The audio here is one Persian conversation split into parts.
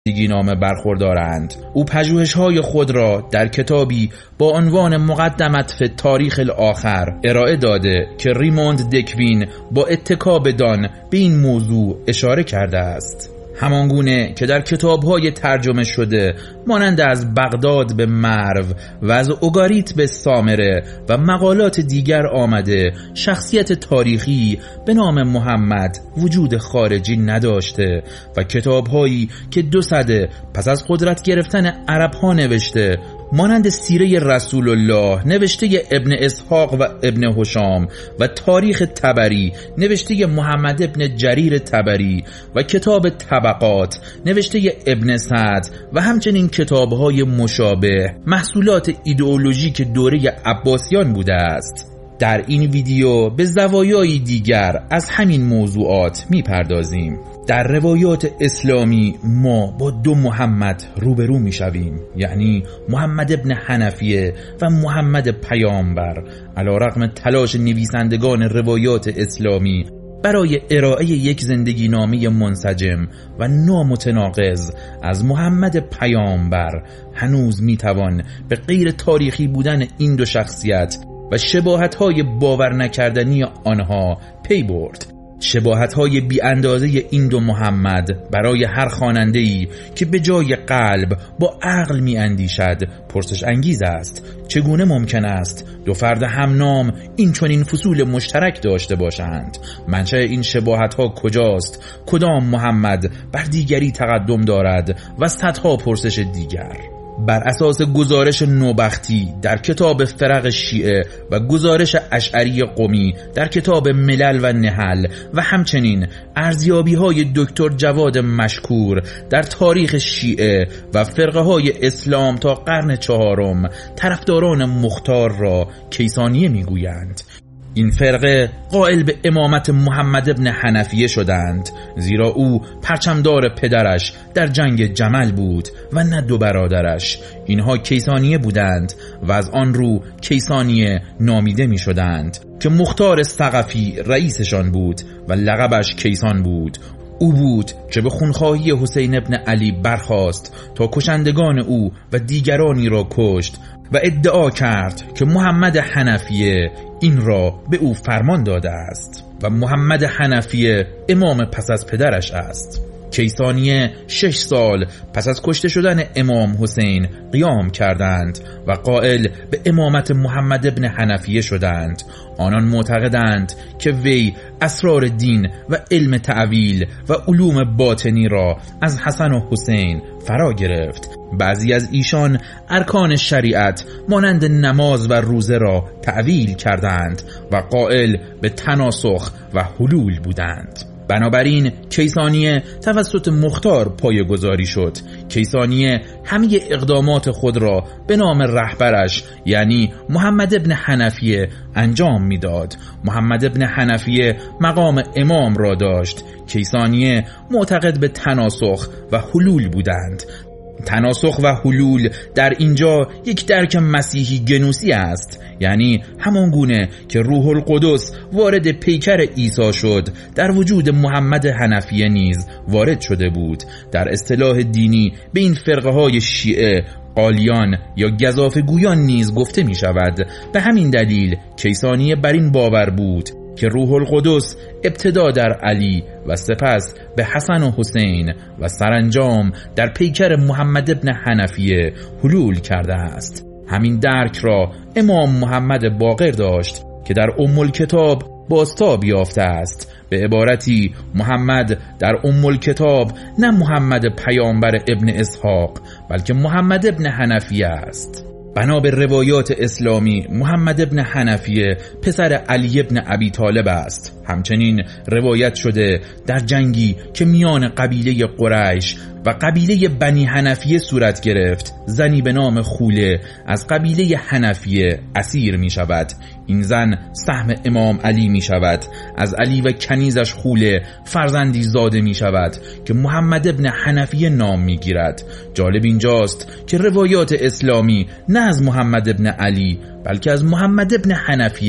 زندگی نامه برخوردارند. او پژوهش‌های خود را در کتابی با عنوان مقدمت فی تاریخ الاخر ارائه داده که ریموند دکوین با اتکا به دان به این موضوع اشاره کرده است. همانگونه که در کتاب‌های ترجمه شده مانند از بغداد به مرو و از اوگاریت به سامره و مقالات دیگر آمده، شخصیت تاریخی به نام محمد وجود خارجی نداشته و کتاب‌هایی که 200 پس از قدرت گرفتن عرب‌ها نوشته مانند سیره رسول الله نوشته ابن اسحاق و ابن هشام و تاریخ طبری نوشته محمد ابن جریر طبری و کتاب طبقات نوشته ابن سعد و همچنین کتاب‌های مشابه محصولات ایدئولوژیک دوره عباسیان بوده است. در این ویدیو به زوایای دیگر از همین موضوعات میپردازیم. در روایات اسلامی ما با 2 محمد روبرو میشویم، یعنی محمد ابن حنفیه و محمد پیامبر. علیرغم تلاش نویسندگان روایات اسلامی برای ارائه یک زندگی نامه منسجم و نامتناقض از محمد پیامبر، هنوز میتوان به غیر تاریخی بودن این 2 شخصیت و شباهت‌های باور نکردنی آنها پی برد. شباهت‌های بی اندازه این 2 محمد برای هر خواننده‌ای که به جای قلب با عقل می اندیشد پرسش انگیز است. چگونه ممکن است 2 فرد همنام این چنین فصول مشترک داشته باشند؟ منشأ این شباهت‌ها کجاست؟ کدام محمد بر دیگری تقدم دارد؟ و صدها پرسش دیگر. بر اساس گزارش نوبختی در کتاب فرق شیعه و گزارش اشعری قمی در کتاب ملل و نحل و همچنین ارزیابی‌های دکتر جواد مشکور در تاریخ شیعه و فرقه های اسلام تا قرن 4، طرفداران مختار را کیسانیه میگویند. این فرقه قائل به امامت محمد ابن حنفیه شدند، زیرا او پرچمدار پدرش در جنگ جمل بود و نه 2 برادرش. اینها کیسانیه بودند و از آن رو کیسانیه نامیده می شدند که مختار ثقفی رئیسشان بود و لقبش کیسان بود. او بود که به خونخواهی حسین ابن علی برخاست تا کشندگان او و دیگرانی را کشت و ادعا کرد که محمد حنفیه این را به او فرمان داده است و محمد حنفیه امام پس از پدرش است. کیسانیه 6 سال پس از کشته شدن امام حسین قیام کردند و قائل به امامت محمد ابن حنفیه شدند. آنان معتقدند که وی اسرار دین و علم تعویل و علوم باطنی را از حسن و حسین فرا گرفت. بعضی از ایشان ارکان شریعت مانند نماز و روزه را تعویل کردند و قائل به تناسخ و حلول بودند. بنابراین کیسانیه توسط مختار پایه‌گذاری شد. کیسانیه همه اقدامات خود را به نام رهبرش یعنی محمد ابن حنفیه انجام میداد. محمد ابن حنفیه مقام امام را داشت. کیسانیه معتقد به تناسخ و حلول بودند. تناسخ و حلول در اینجا یک درک مسیحی گنوسی است، یعنی همان گونه که روح القدس وارد پیکر عیسی شد در وجود محمد حنفیه نیز وارد شده بود. در اصطلاح دینی به این فرقه های شیعه قالیان یا گزافه‌گویان نیز گفته می شود. به همین دلیل کیسانیه بر این باور بود که روح القدس ابتدا در علی و سپس به حسن و حسین و سرانجام در پیکر محمد ابن حنفیه حلول کرده است. همین درک را امام محمد باقر داشت که در ام الکتاب بازتاب یافته است. به عبارتی محمد در ام الکتاب نه محمد پیامبر ابن اسحاق بلکه محمد ابن حنفیه است. بنا به روایات اسلامی محمد ابن حنفیه پسر علی ابن ابی طالب است. همچنین روایت شده در جنگی که میان قبیله قریش و قبیله بنی حنفیه صورت گرفت، زنی به نام خوله از قبیله حنفیه اسیر می شود. این زن سهم امام علی می شود. از علی و کنیزش خوله فرزندی زاده می شود که محمد ابن حنفیه نام می گیرد. جالب اینجاست که روایات اسلامی نه از محمد ابن علی بلکه از محمد ابن حنفیه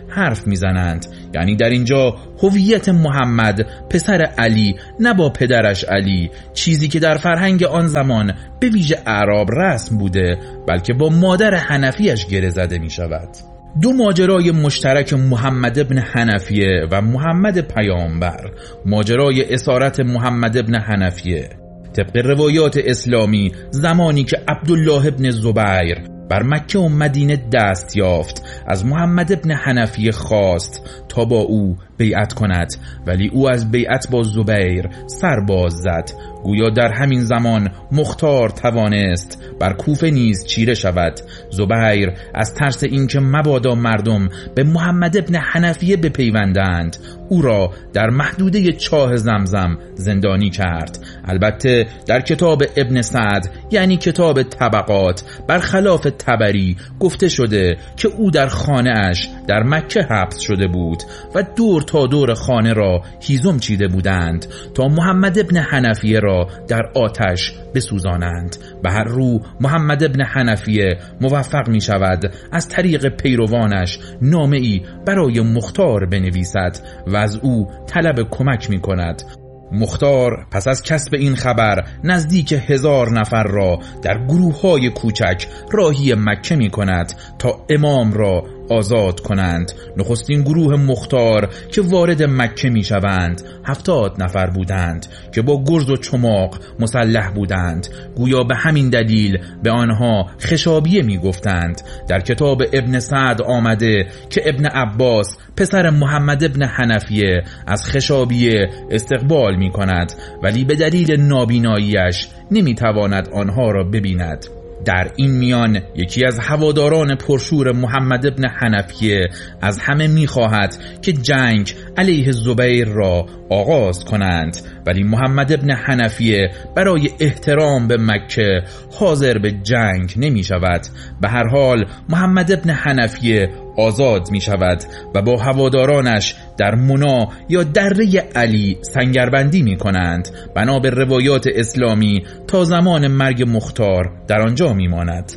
حرف میزنند. یعنی در اینجا هویت محمد پسر علی نه با پدرش علی، چیزی که در فرهنگ آن زمان به ویژه اعراب رسم بوده، بلکه با مادر حنفیش گره زده می شود. دو ماجرای مشترک محمد ابن حنفیه و محمد پیامبر، ماجرای اسارت محمد ابن حنفیه. طبق روایات اسلامی زمانی که عبدالله ابن زبیر بر مکه و مدینه دست یافت، از محمد ابن حنفیه خواست تا با او بیعت کند، ولی او از بیعت با زبیر سر باز زد. گویا در همین زمان مختار توانست بر کوفه نیز چیره شود. زبیر از ترس اینکه مبادا مردم به محمد ابن حنفیه بپیوندند، او را در محدوده چاه زمزم زندانی کرد. البته در کتاب ابن سعد یعنی کتاب طبقات برخلاف طبری گفته شده که او در خانه اش در مکه حبس شده بود و دور تا دور خانه را هیزم چیده بودند تا محمد ابن حنفیه را در آتش بسوزانند. به هر رو محمد ابن حنفیه موفق می شود از طریق پیروانش نامه‌ای برای مختار بنویسد و از او طلب کمک می کند. مختار پس از کسب این خبر نزدیک 1000 نفر را در گروه‌های کوچک راهی مکه می کند تا امام را آزاد کنند. نخستین گروه مختار که وارد مکه می شوند 70 نفر بودند که با گرز و چماق مسلح بودند. گویا به همین دلیل به آنها خشابیه می گفتند. در کتاب ابن سعد آمده که ابن عباس پسر محمد ابن حنفیه از خشابیه استقبال می کند، ولی به دلیل نابیناییش نمی تواند آنها را ببیند. در این میان یکی از هواداران پرشور محمد ابن حنفیه از همه می‌خواهد که جنگ علیه زبیر را آغاز کنند، ولی محمد ابن حنفیه برای احترام به مکه حاضر به جنگ نمی شود. به هر حال محمد ابن حنفیه آزاد می شود و با هوادارانش در منا یا دره علی سنگربندی می کنند. بنا به روایات اسلامی تا زمان مرگ مختار در آنجا می ماند.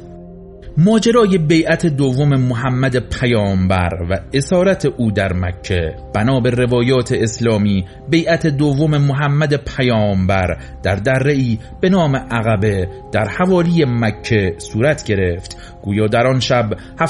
ماجرای بیعت دوم محمد پیامبر و اسارت او در مکه. بنا به روایات اسلامی بیعت دوم محمد پیامبر در دره‌ای به نام عقبه در حوالی مکه صورت گرفت. گویا در آن شب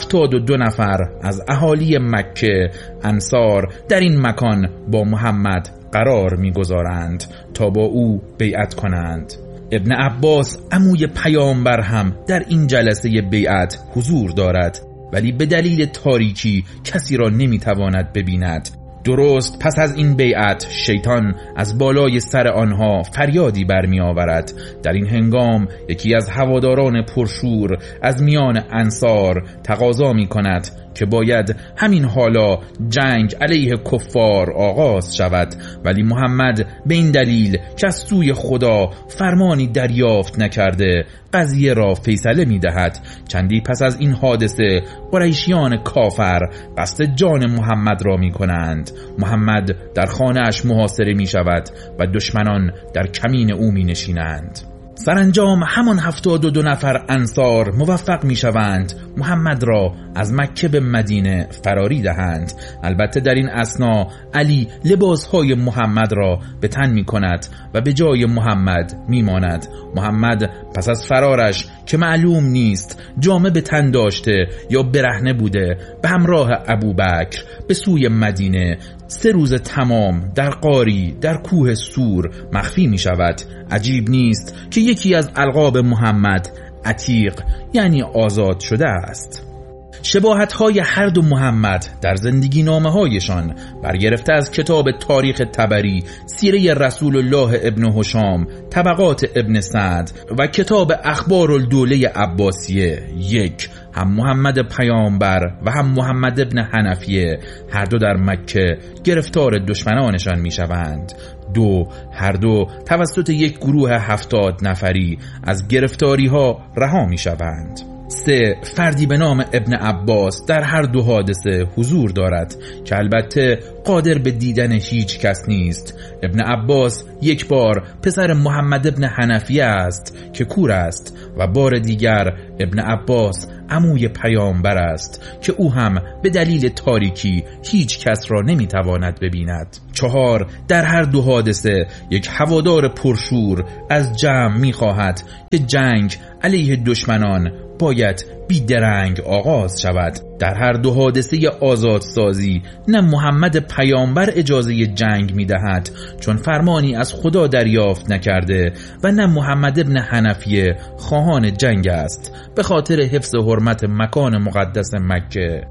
72 نفر از اهالی مکه انصار در این مکان با محمد قرار می‌گذارند تا با او بیعت کنند. ابن عباس عموی پیامبر هم در این جلسه بیعت حضور دارد، ولی به دلیل تاریکی کسی را نمیتواند ببیند. درست پس از این بیعت شیطان از بالای سر آنها فریادی برمی آورد. در این هنگام یکی از هواداران پرشور از میان انصار تقاضا می کند که باید همین حالا جنگ علیه کفار آغاز شود، ولی محمد به این دلیل که از سوی خدا فرمانی دریافت نکرده قضیه را فیصله می دهد. چندی پس از این حادثه قریشیان کافر قصد جان محمد را می کنند. محمد در خانه اش محاصره می شود و دشمنان در کمین او می نشینند. سرانجام همان 72 نفر انصار موفق می شوند محمد را از مکه به مدینه فراری دهند. البته در این اثنا علی لباسهای محمد را به تن می کند و به جای محمد می ماند. محمد پس از فرارش که معلوم نیست جامه به تن داشته یا برهنه بوده، به همراه ابوبکر به سوی مدینه 3 روز تمام در غاری در کوه سور مخفی می شود. عجیب نیست که یکی از القاب محمد عتیق یعنی آزاد شده است. شباهت‌های هر دو محمد در زندگی نامه‌هایشان برگرفته از کتاب تاریخ طبری، سیره رسول الله ابن هشام، طبقات ابن سعد و کتاب اخبار الدوله عباسیه. 1. هم محمد پیامبر و هم محمد ابن حنفیه هر دو در مکه گرفتار دشمنانشان میشوند. 2. هر دو توسط یک گروه 70 نفری از گرفتاری ها رها میشوند. 3. فردی به نام ابن عباس در هر دو حادثه حضور دارد که البته قادر به دیدن هیچ کس نیست. ابن عباس یک بار پسر محمد ابن حنفیه است که کور است و بار دیگر ابن عباس عموی پیامبر است که او هم به دلیل تاریکی هیچ کس را نمیتواند ببیند. 4. در هر دو حادثه یک هوادار پرشور از جمع میخواهد که جنگ علیه دشمنان باید بیدرنگ آغاز شود. در هر دو حادثه آزادسازی نه محمد پیامبر اجازه جنگ میدهد چون فرمانی از خدا دریافت نکرده و نه محمد ابن حنفیه خواهان جنگ است به خاطر حفظ حرمت مکان مقدس مکه.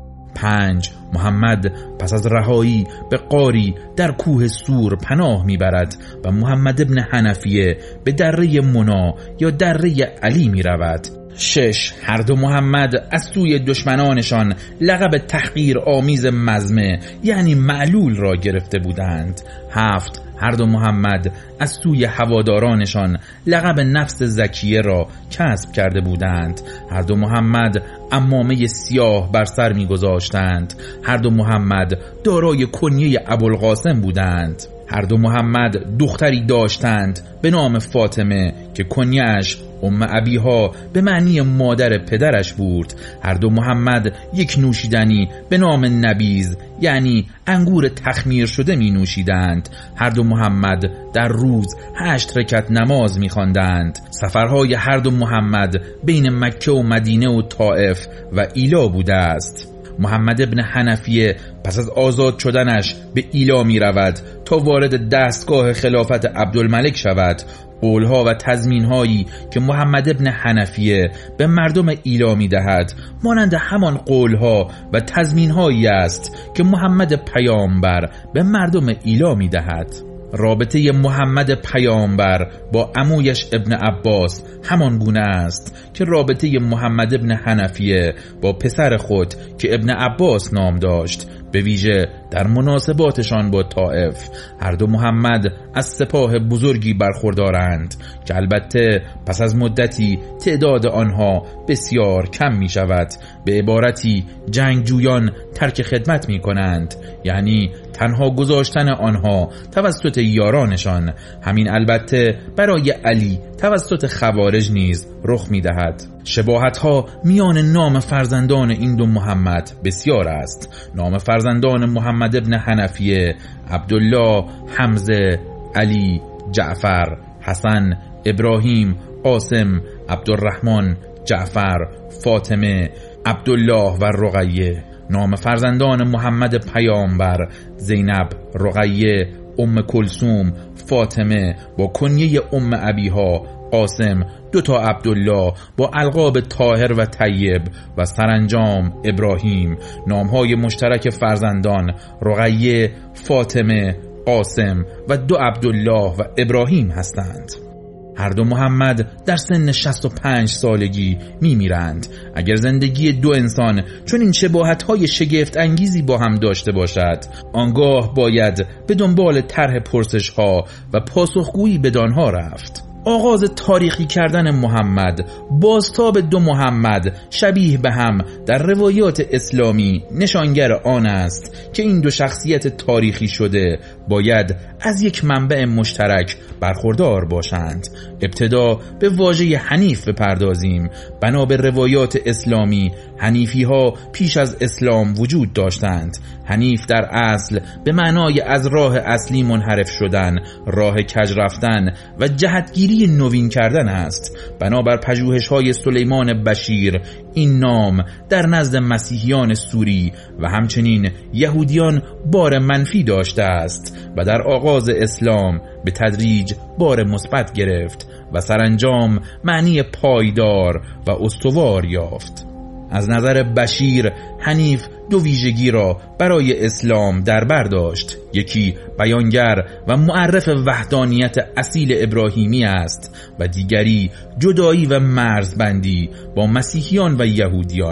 5. محمد پس از رهایی به غاری در کوه سور پناه میبرد و محمد ابن حنفیه به دره منا یا دره علی میرود. 6. هر دو محمد از سوی دشمنانشان لقب تحقیر آمیز مزمه یعنی معلول را گرفته بودند. 7. هر دو محمد از سوی هوادارانشان لقب نفس زکیه را کسب کرده بودند. هر دو محمد عمامه سیاه بر سر می‌گذاشتند. هر دو محمد دارای کنیه ابوالقاسم بودند. هر دو محمد دختری داشتند به نام فاطمه که کنیه‌اش ام ابیها به معنی مادر پدرش بود. هر دو محمد یک نوشیدنی به نام نبیذ یعنی انگور تخمیر شده می نوشیدند. هر دو محمد در روز 8 رکعت نماز می خواندند. سفرهای هر دو محمد بین مکه و مدینه و طائف و ایلا بوده است. محمد ابن حنفیه پس از آزاد شدنش به ایلا می رود تا وارد دستگاه خلافت عبدالملک شود. قولها و تضمینهایی که محمد ابن حنفیه به مردم ایلا می دهد مانند همان قولها و تضمینهایی است که محمد پیامبر به مردم ایلا می دهد. رابطه محمد پیامبر با عمویش ابن عباس همان گونه است که رابطه محمد ابن حنفیه با پسر خود که ابن عباس نام داشت، به ویژه در مناسباتشان با طائف. هر دو محمد از سپاه بزرگی برخوردارند که البته پس از مدتی تعداد آنها بسیار کم می شود. به عبارتی جنگجویان ترک خدمت می کنند، یعنی تنها گذاشتن آنها توسط یارانشان. همین البته برای علی توسط خوارج نیز رخ می دهد. شباهت‌ها میان نام فرزندان این دو محمد بسیار است. نام فرزندان محمد ابن حنفیه عبدالله، حمزه، علی، جعفر، حسن، ابراهیم، قاسم، عبدالرحمن، جعفر، فاطمه، عبدالله و رقیه. نام فرزندان محمد پیامبر زینب، رقیه، ام کلثوم، فاطمه با کنیه ام ابیها، قاسم، 2 عبدالله با القاب طاهر و طیب و سرانجام ابراهیم. نامهای مشترک فرزندان رقیه، فاطمه، قاسم و 2 عبدالله و ابراهیم هستند. هر دو محمد در سن 65 سالگی میمیرند. اگر زندگی دو انسان چون این شباهت‌های شگفت انگیزی با هم داشته باشد، آنگاه باید به دنبال طرح پرسش‌ها و پاسخگویی بدانها رفت. آغاز تاریخی کردن محمد، بازتاب 2 محمد شبیه به هم در روایات اسلامی نشانگر آن است که این 2 شخصیت تاریخی شده باید از یک منبع مشترک برخوردار باشند. ابتدا به واژه حنیف بپردازیم. بنا به روایات اسلامی حنیفی ها پیش از اسلام وجود داشتند. حنیف در اصل به معنای از راه اصلی منحرف شدن، راه کج رفتن و جهتگیری نوین کردن است. بنابر پژوهش‌های سلیمان بشیر این نام در نزد مسیحیان سوری و همچنین یهودیان بار منفی داشته است و در آغاز اسلام به تدریج بار مثبت گرفت و سرانجام معنی پایدار و استوار یافت. از نظر بشیر حنیف 2 ویژگی را برای اسلام در بر داشت. یکی بیانگر و معرف وحدانیت اصیل ابراهیمی است و دیگری جدایی و مرزبندی با مسیحیان و یهودیان.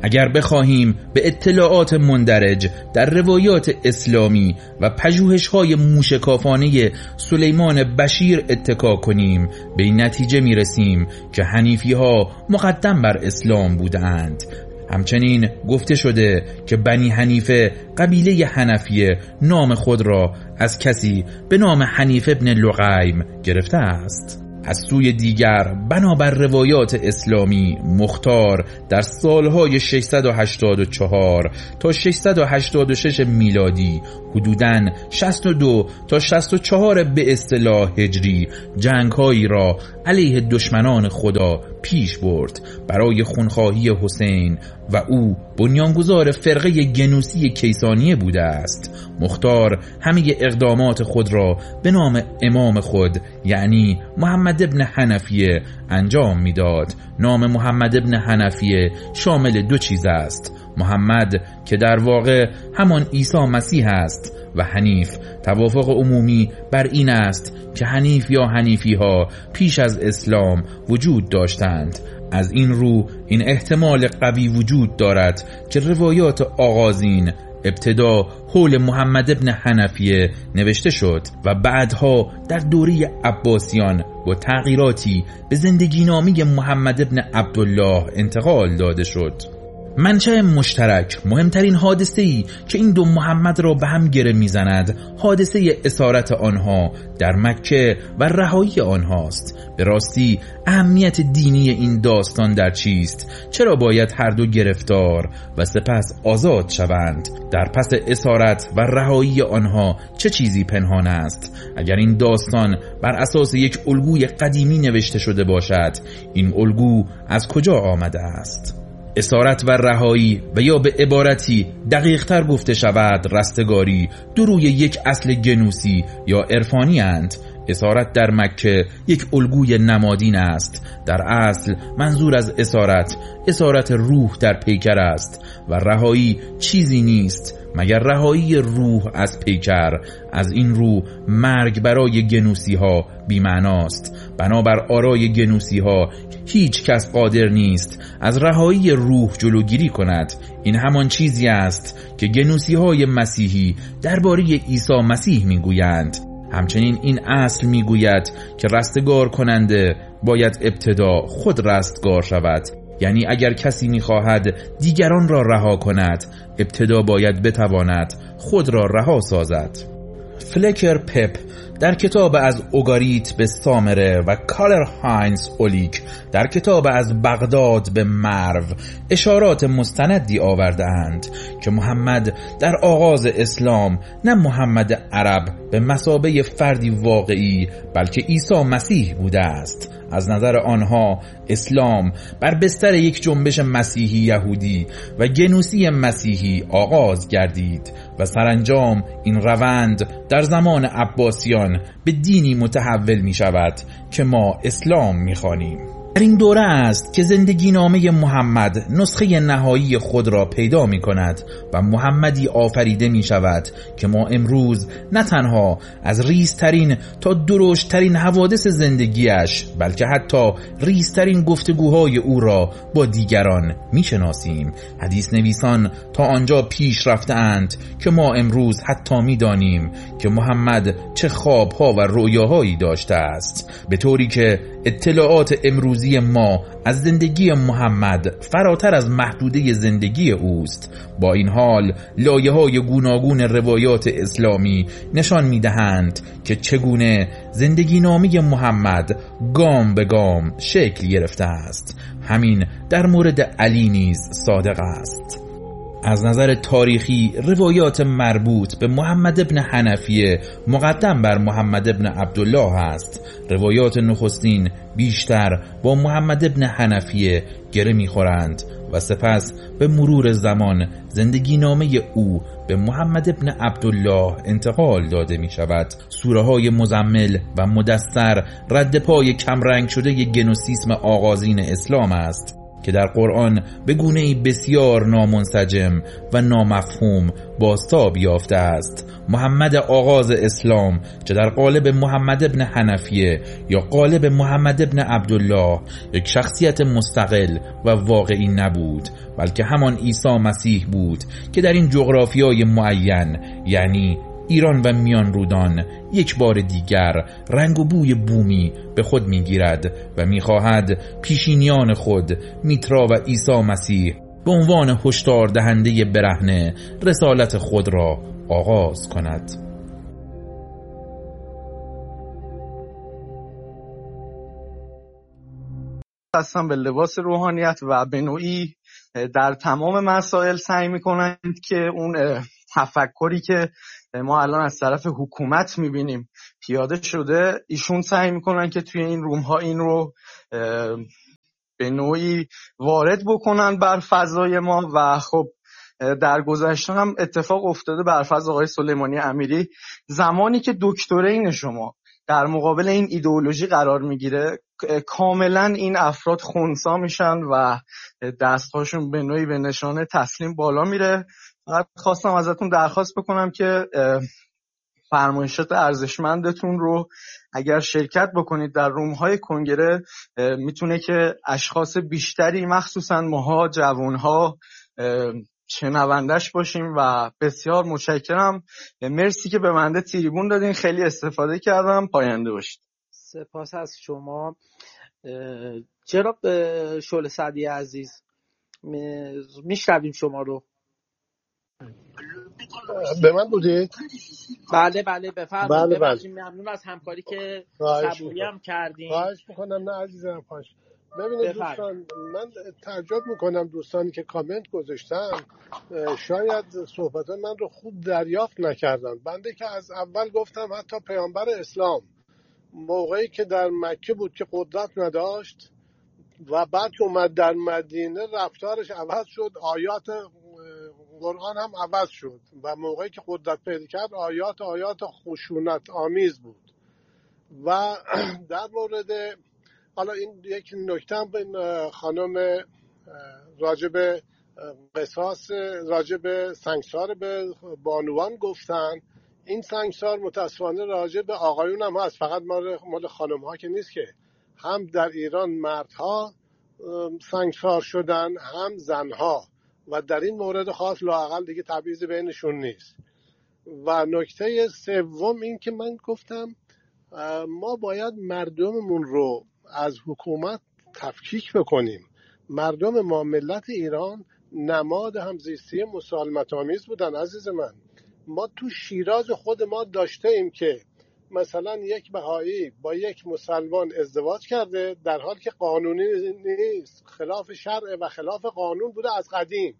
اگر بخواهیم به اطلاعات مندرج در روایات اسلامی و پژوهش‌های موشکافانه سلیمان بشیر اتکا کنیم، به این نتیجه می‌رسیم که حنیفی‌ها مقدم بر اسلام بودند. همچنین گفته شده که بنی حنیفه قبیله حنفیه نام خود را از کسی به نام حنیف ابن لقیم گرفته است. از سوی دیگر بنابر روایات اسلامی مختار در سالهای 684 تا 686 میلادی حدوداً 62 تا 64 به اصطلاح هجری جنگ‌هایی را علیه دشمنان خدا پیش برد برای خونخواهی حسین و او بنیانگذار فرقه گنوسی کیسانیه بوده است. مختار همه اقدامات خود را به نام امام خود یعنی محمد ابن حنفیه انجام میداد. نام محمد ابن حنفیه شامل دو چیز است: محمد که در واقع همان عیسی مسیح است و حنیف. توافق عمومی بر این است که حنیف یا حنیفی ها پیش از اسلام وجود داشتند. از این رو این احتمال قوی وجود دارد که روایات آغازین ابتدا حول محمد ابن حنفیه نوشته شد و بعدها در دوره عباسیان با تغییراتی به زندگی نامه محمد ابن عبدالله انتقال داده شد. منشأ مشترک، مهمترین حادثه‌ای که این دو محمد را به هم گره می‌زند، حادثه اسارت آنها در مکه و رهایی آنهاست. به راستی اهمیت دینی این داستان در چیست؟ چرا باید هر دو گرفتار و سپس آزاد شوند؟ در پس اسارت و رهایی آنها چه چیزی پنهان است؟ اگر این داستان بر اساس یک الگوی قدیمی نوشته شده باشد، این الگو از کجا آمده است؟ اسارت و رهایی و یا به عبارتی دقیق تر گفته شود رستگاری دو روی یک اصل گنوسی یا عرفانی اند. اسارت در مکه یک الگوی نمادین است. در اصل منظور از اسارت روح در پیکر است و رهایی چیزی نیست مگر رهایی روح از پیکر. از این رو مرگ برای گنوسی ها بی‌معناست. بنابر آرای گنوسی ها هیچ کس قادر نیست از رهایی روح جلوگیری کند. این همان چیزی است که گنوسی های مسیحی درباره عیسی مسیح میگویند. همچنین این اصل میگوید که رستگار کننده باید ابتدا خود رستگار شود. یعنی اگر کسی میخواهد دیگران را رها کند، ابتدا باید بتواند خود را رها سازد. فلکر پپ در کتاب از اوگاریت به سامره و کارل هاینز اولیک در کتاب از بغداد به مرو اشارات مستندی آورده اند که محمد در آغاز اسلام نه محمد عرب به مثابه فردی واقعی بلکه عیسی مسیح بوده است. از نظر آنها اسلام بر بستر یک جنبش مسیحی یهودی و گنوسی مسیحی آغاز گردید و سرانجام این روند در زمان عباسیان به دینی متحول می شود که ما اسلام می خوانیم. در این دوره است که زندگی نامه محمد نسخه نهایی خود را پیدا می کند و محمدی آفریده می شود که ما امروز نه تنها از ریزترین تا درشترین حوادث زندگیش بلکه حتی ریزترین گفتگوهای او را با دیگران می شناسیم. حدیث نویسان تا آنجا پیش رفته اند که ما امروز حتی می دانیم که محمد چه خوابها و رؤیاهایی داشته است، به طوری که اطلاعات امروزی ما از زندگی محمد فراتر از محدوده زندگی اوست. با این حال لایه‌های گوناگون روایات اسلامی نشان می‌دهند که چگونه زندگی نامه محمد گام به گام شکل گرفته است. همین در مورد علی نیز صادق است. از نظر تاریخی روایات مربوط به محمد ابن حنفیه مقدم بر محمد ابن عبدالله است. روایات نخستین بیشتر با محمد ابن حنفیه گره می‌خورند و سپس به مرور زمان زندگی نامه او به محمد ابن عبدالله انتقال داده می شود. سوره های مزمل و مدثر رد پای کمرنگ شده گنوسیسم آغازین اسلام است. که در قرآن به گونه‌ای بسیار نامنسجم و نامفهوم بازتاب یافته است. محمد آغاز اسلام چه در قالب محمد ابن حنفیه یا قالب محمد ابن عبدالله یک شخصیت مستقل و واقعی نبود، بلکه همان عیسی مسیح بود که در این جغرافیای معین، یعنی ایران و میان رودان، یک بار دیگر رنگ و بوی بومی به خود میگیرد و میخواهد پیشینیان خود میترا و عیسی مسیح به عنوان هشدار دهنده برهنه رسالت خود را آغاز کند. هستن به لباس روحانیت و به نوعی در تمام مسائل سعی میکنند که اون تفکری که ما الان از طرف حکومت میبینیم پیاده شده، ایشون سعی میکنن که توی این روم ها این رو به نوعی وارد بکنن بر فضای ما. و خب در گذشته هم اتفاق افتاده بر فضل آقای سلیمانی امیری، زمانی که دکترین شما در مقابل این ایدئولوژی قرار میگیره، کاملا این افراد خنثی میشن و دستهاشون به نوعی به نشانه تسلیم بالا میره. فقط خواستم ازتون درخواست بکنم که فرمایشات ارزشمندتون رو اگر شرکت بکنید در روم‌های کنگره، میتونه که اشخاص بیشتری مخصوصا ماها جوانها شنوندش باشیم و بسیار متشکرم. مرسی که به من تریبون دادین، خیلی استفاده کردم. پاینده باشید. سپاس از شما جناب شعله سعدی عزیز، میشنویم شما رو. به من بودید؟ بله بفرمایید. بله. ببخشید، ممنون از همکاری که صبوری هم کردین. خواهش میکنم. نه عزیزم، خواهش. ببینید دوستان، من تعجب میکنم دوستانی که کامنت گذاشتن شاید صحبت من رو خوب دریافت نکردن. بنده که از اول گفتم حتی پیامبر اسلام موقعی که در مکه بود که قدرت نداشت و بعد که اومد در مدینه رفتارش عوض شد، آیات قرآن هم عوض شد و موقعی که قدرت پیدا کرد آیات خشونت آمیز بود. و در مورد حالا این یک نکته هم خانم راجب قصاص، راجب سنگسار به بانوان گفتن. این سنگسار متاسفانه راجب آقایون هم هست، فقط مال خانم ها که نیست، که هم در ایران مردها سنگسار شدن هم زنها و در این مورد خاص لااقل دیگه تبعیض بینشون نیست. و نکته سوم این که من گفتم ما باید مردممون رو از حکومت تفکیک بکنیم. مردم ما، ملت ایران، نماد همزیستی مسالمت‌آمیز بودن. عزیز من، ما تو شیراز خود ما داشته ایم که مثلا یک بهایی با یک مسلمان ازدواج کرده در حالی که قانونی نیست، خلاف شرع و خلاف قانون بوده از قدیم.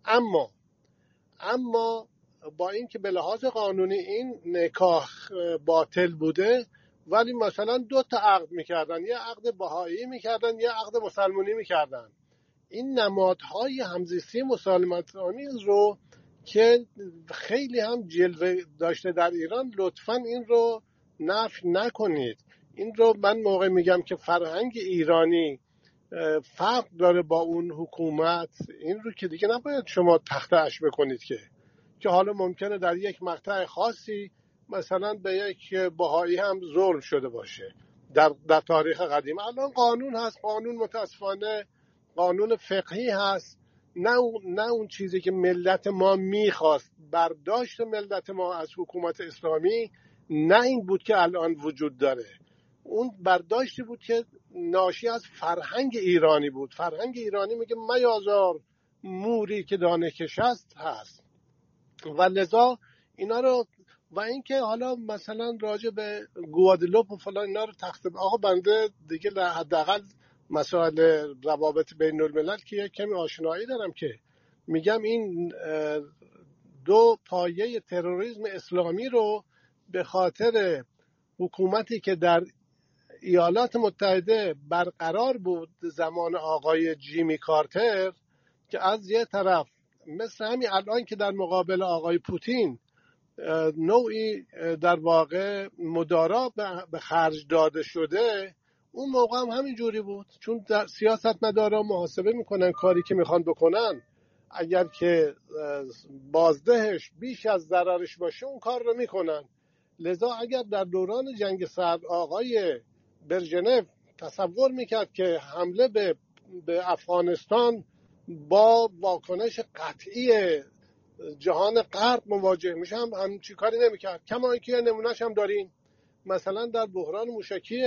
اما با این که به لحاظ قانونی این نکاح باطل بوده، ولی مثلا 2 تا عقد میکردن، یه عقد بهایی میکردن یه عقد مسلمانی میکردن. این نمادهای همزیستی مسالمت‌آمیز رو که خیلی هم جلوه داشته در ایران، لطفاً این رو نفی نکنید. این رو من موقع میگم که فرهنگ ایرانی فرق داره با اون حکومت، این رو که دیگه نباید شما تخته بکنید که حالا ممکنه در یک مقطع خاصی مثلا به یک بهایی هم ظلم شده باشه در تاریخ قدیم. الان قانون هست، قانون متاسفانه قانون فقهی هست، نه اون چیزی که ملت ما میخواست. برداشت ملت ما از حکومت اسلامی نه این بود که الان وجود داره، اون برداشتی بود که ناشی از فرهنگ ایرانی بود. فرهنگ ایرانی میگه میازار موری که دانه کش هست و لذا اینا رو، و اینکه حالا مثلا راجع به گوادلوپ و فلان اینا رو آقا بنده دیگه حداقل مسائل روابط بین الملل که یک کمی آشنایی دارم، که میگم این 2 پایه تروریسم اسلامی رو به خاطر حکومتی که در ایالات متحده برقرار بود زمان آقای جیمی کارتر، که از یه طرف مثل همین الان که در مقابل آقای پوتین نوعی در واقع مدارا به خرج داده شده، اون موقع هم همین جوری بود، چون در سیاستمدارا محاسبه میکنن کاری که میخوان بکنن اگر که بازدهش بیش از ضررش باشه اون کار رو میکنن. لذا اگر در دوران جنگ سرد آقای برژنف تصور میکرد که حمله به افغانستان با واکنش قطعی جهان غرب مواجه میشه، هم چی کاری نمیکرد. کما اینکه نمونهش هم داریم، مثلا در بحران موشکی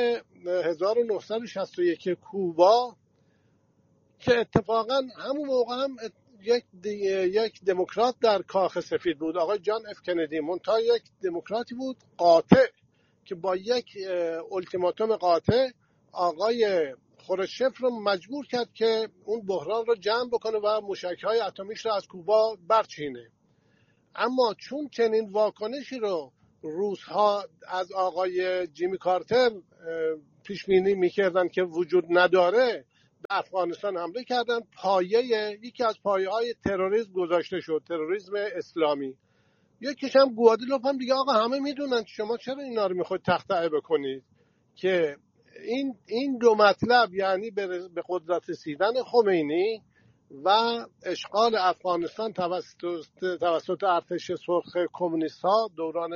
1961 کوبا که اتفاقا همون موقع هم یک دموکرات در کاخ سفید بود، آقای جان اف کندی، منتها یک دموکراتی بود قاطع که با یک التیماتوم قاطع آقای خروشچف رو مجبور کرد که اون بحران رو جمع بکنه و موشک‌های اتمیش رو از کوبا برچینه. اما چون چنین واکنشی رو روس‌ها از آقای جیمی کارتر پیش بینی می‌کردن که وجود نداره، به افغانستان حمله کردن. یکی از پایه‌های تروریسم گذاشته شد، تروریسم اسلامی. یکیش هم گوادلوپ هم دیگه آقا همه میدونن، شما چرا اینا رو میخواید تخطئه بکنید که این دو مطلب، یعنی به قدرت رسیدن خمینی و اشغال افغانستان توسط ارتش سرخ کمونیست ها دوران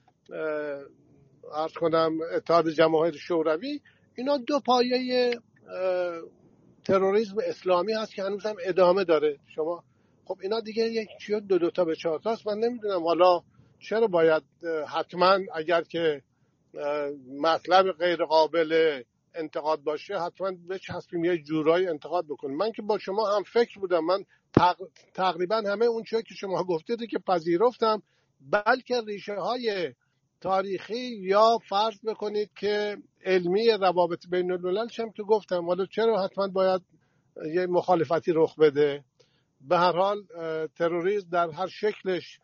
عرض کنم اتحاد جماهیر شوروی، اینا دو پایه تروریسم اسلامی هست که هنوز هم ادامه داره. شما خب اینا دیگه یک چیز دو تا به چهار تاست. من نمیدونم حالا چرا باید حتما اگر که مطلب غیر قابل انتقاد باشه حتما بچسبیم یه جورایی انتقاد بکنیم. من که با شما هم فکر بودم، من تقریبا همه اون چیزی که شما گفتید که پذیرفتم، بلکه ریشه های تاریخی یا فرض بکنید که علمی روابط بین الملل هم که گفتم، حالا چرا حتما باید یه مخالفتی رخ بده؟ به هر حال تروریسم در هر شکلش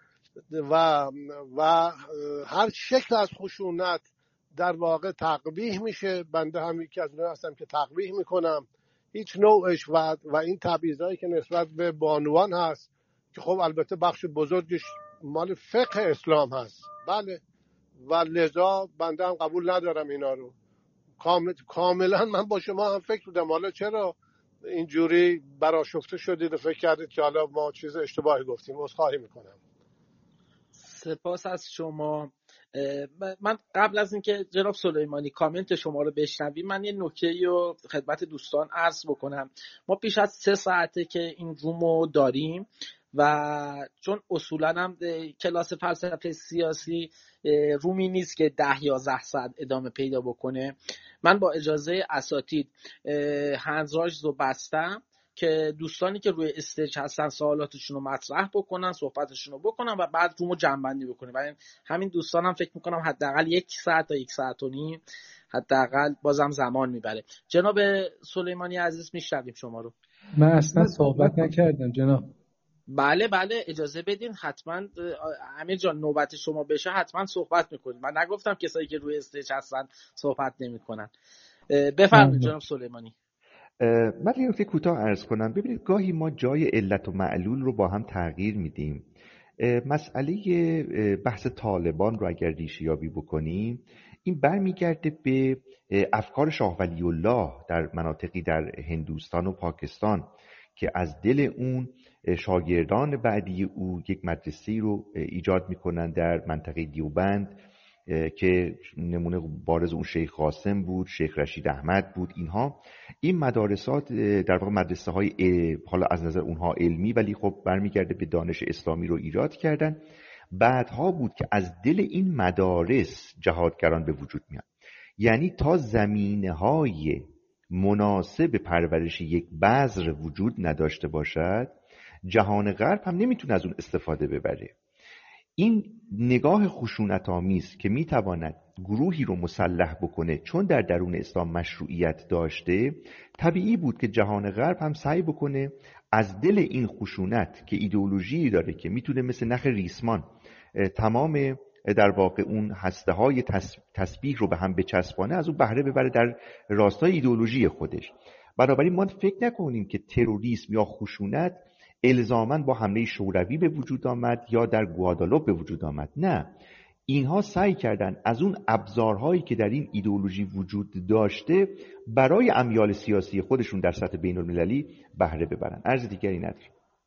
و هر شکل از خشونت در واقع تقبیح میشه. بنده هم یکی از اونها هستم که تقبیح میکنم هیچ نوعش و این تبعیضایی که نسبت به بانوان هست که خب البته بخش بزرگش مال فقه اسلام هست، بله، و لذا بنده هم قبول ندارم اینا رو. کاملا من با شما هم فکر بودم، حالا چرا اینجوری برآشفته شدید و فکر کردید که حالا ما چیز اشتباهی گفتیم؟ عذرخواهی میکنم. سپاس از شما. من قبل از اینکه جناب سلیمانی کامنت شما رو بشنویم، من یه نکته‌ای رو خدمت دوستان عرض بکنم. ما بیش از 3 ساعته که این رومو داریم و چون اصولا هم کلاس فلسفه سیاسی رومی نیست که 10-11 ساعت ادامه پیدا بکنه، من با اجازه اساتید هندرایز رو بستم که دوستانی که روی استیج هستن سوالاتشون رو مطرح بکنن، صحبتشون رو بکنن و بعد رومو جمع‌بندی بکنیم. و همین دوستان هم فکر میکنم حداقل 1 ساعت تا 1 ساعت و نیم حداقل بازم زمان میبره. جناب سلیمانی عزیز میشنویم شما رو. من اصلا صحبت نکردم جناب. بله اجازه بدین، حتما امیر جان نوبت شما بشه حتما صحبت میکنید. من نگفتم کسایی که روی استیج هستن صحبت نمیکنن. بفرمایید جناب سلیمانی. من یه نکته کوتاه عرض کنم. ببینید گاهی ما جای علت و معلول رو با هم تغییر میدیم. مسئله بحث طالبان رو اگر ریشه یابی بکنیم، این برمیگرده به افکار شاه ولی الله در مناطقی در هندوستان و پاکستان که از دل اون شاگردان بعدی او یک مدرسه‌ای رو ایجاد میکنن در منطقه دیوبند که نمونه بارز اون شیخ قاسم بود، شیخ رشید احمد بود. این مدارسات در واقع مدرسه های حالا از نظر اونها علمی ولی خب برمیگرده به دانش اسلامی رو ایجاد کردن. بعدها بود که از دل این مدارس جهادگران به وجود میان. یعنی تا زمینه‌های مناسب پرورش یک بذر وجود نداشته باشد، جهان غرب هم نمیتونه از اون استفاده ببره. این نگاه خشونت‌آمیز که میتواند گروهی رو مسلح بکنه چون در درون اسلام مشروعیت داشته، طبیعی بود که جهان غرب هم سعی بکنه از دل این خشونت که ایدئولوژی داره که میتونه مثل نخ ریسمان تمام در واقع اون هسته‌های تسبیح رو به هم بچسبانه، از اون بهره ببره در راستای ایدئولوژی خودش. بنابراین ما فکر نکنیم که تروریسم یا خشونت الزاماً با حمله شوروی به وجود آمد یا در گوادالوپ به وجود آمد. نه، اینها سعی کردن از اون ابزارهایی که در این ایدئولوژی وجود داشته برای امیال سیاسی خودشون در سطح بین المللی بهره ببرن. عرض دیگری ندارم.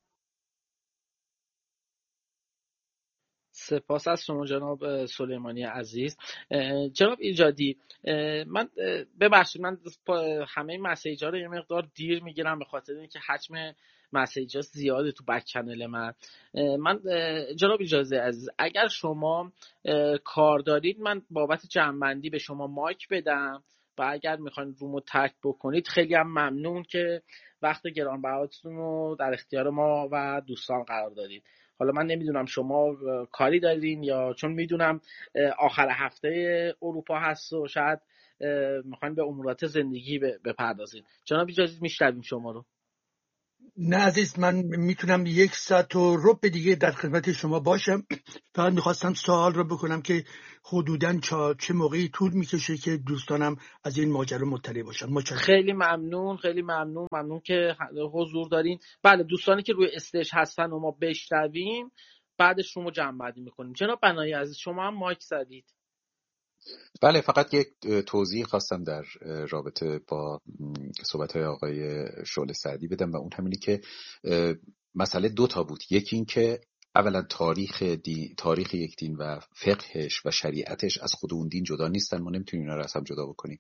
سپاس از شما جناب سلیمانی عزیز. جناب ایجادی، من ببخشید من همه مسیج‌ها رو یه مقدار دیر میگیرم به خاطر اینکه حجم مسیج‌ها زیاده تو بک چنل من جناب ایجادی عزیز، اگر شما کار دارید من بابت جمع‌بندی به شما مایک بدم و اگر میخواین رومو ترک بکنید خیلی هم ممنون که وقت گرانبهاتون رو در اختیار ما و دوستان قرار دادید. حالا من نمیدونم شما کاری دارین یا چون میدونم آخر هفته اروپا هست و شاید میخواین به امورات زندگی بپردازین. جناب اجازه میشنویم شما رو. نه عزیز، من میتونم 1 ساعت و ربع دیگه در خدمت شما باشم. فقط میخواستم سوال رو بکنم که حدوداً چه موقعی طول میکشه که دوستانم از این ماجرا مطلع باشن. خیلی ممنون، خیلی ممنون که حضور دارین. بله، دوستانی که روی استیج هستن و ما بشنویم بعدش رو جمع‌بندی میکنیم. جناب بنایی عزیز شما هم مایک زدید. بله، فقط یک توضیح خواستم در رابطه با صحبت‌های آقای شعله سعدی بدم و اون همینی که مسئله 2 تا بود. یکی این که اولا تاریخ یک دین و فقهش و شریعتش از خود اون دین جدا نیستن، ما نمیتونیم اینا رو از هم جدا بکنیم.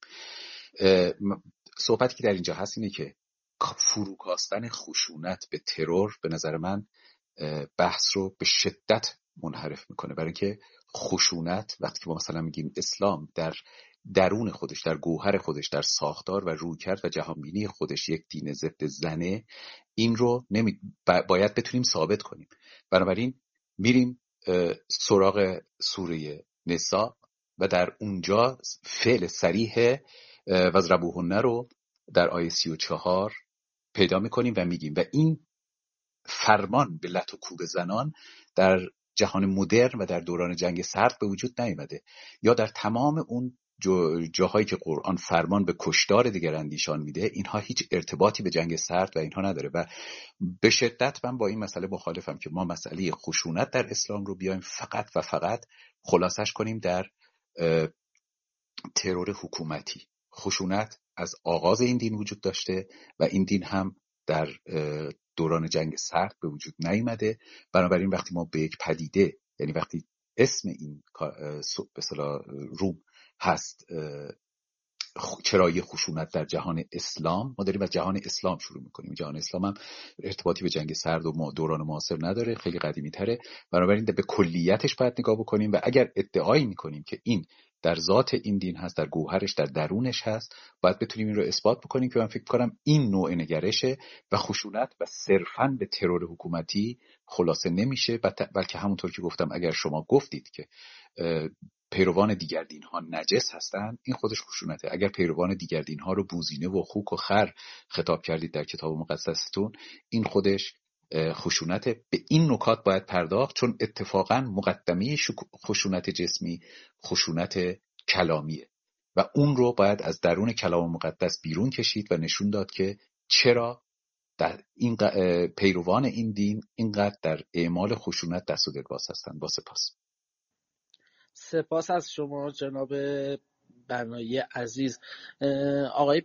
صحبتی که در اینجا هست اینه که فروکاستن خشونت به ترور به نظر من بحث رو به شدت منحرف میکنه، برای اینکه خشونت وقتی که ما مثلا میگیم اسلام در درون خودش، در گوهر خودش، در ساختار و رویکرد و جهانبینی خودش یک دین ضد زنه، این رو باید بتونیم ثابت کنیم. بنابراین میریم سراغ سوره نساء و در اونجا فعل صریح وضربوهن رو در آیه 34 پیدا میکنیم و میگیم و این فرمان به لت و کوب زنان در جهان مدرن و در دوران جنگ سرد به وجود نیامده، یا در تمام اون جاهایی که قرآن فرمان به کشتار دیگراندیشان میده، اینها هیچ ارتباطی به جنگ سرد و اینها نداره. و به شدت من با این مسئله مخالفم که ما مسئله خشونت در اسلام رو بیایم فقط و فقط خلاصش کنیم در ترور حکومتی. خشونت از آغاز این دین وجود داشته و این دین هم در دوران جنگ سرد به وجود نیامده. بنابراین وقتی ما به یک پدیده، یعنی وقتی اسم این به اصطلاح روم هست چرایی خشونت در جهان اسلام، ما داریم از جهان اسلام شروع میکنیم. جهان اسلام هم ارتباطی به جنگ سرد و دوران معاصر نداره، خیلی قدیمی تره. بنابراین به کلیتش باید نگاه بکنیم و اگر ادعایی میکنیم که این در ذات این دین هست، در گوهرش، در درونش هست، باید بتونیم این رو اثبات بکنیم که من فکر کنم این نوع نگرشه و خشونت و صرفاً به ترور حکومتی خلاصه نمیشه، بلکه همونطور که گفتم اگر شما گفتید که پیروان دیگر دین ها نجس هستند، این خودش خشونته. اگر پیروان دیگر دین ها رو بوزینه و خوک و خر خطاب کردید در کتاب مقدستون، این خودش خشونته. به این نکات باید پرداخت، چون اتفاقا مقدمه خشونت جسمی خشونت کلامیه و اون رو باید از درون کلام مقدس بیرون کشید و نشون داد که چرا در این پیروان این دین اینقدر در اعمال خشونت دست و دل باز هستند. با سپاس از شما جناب بنایی عزیز. آقای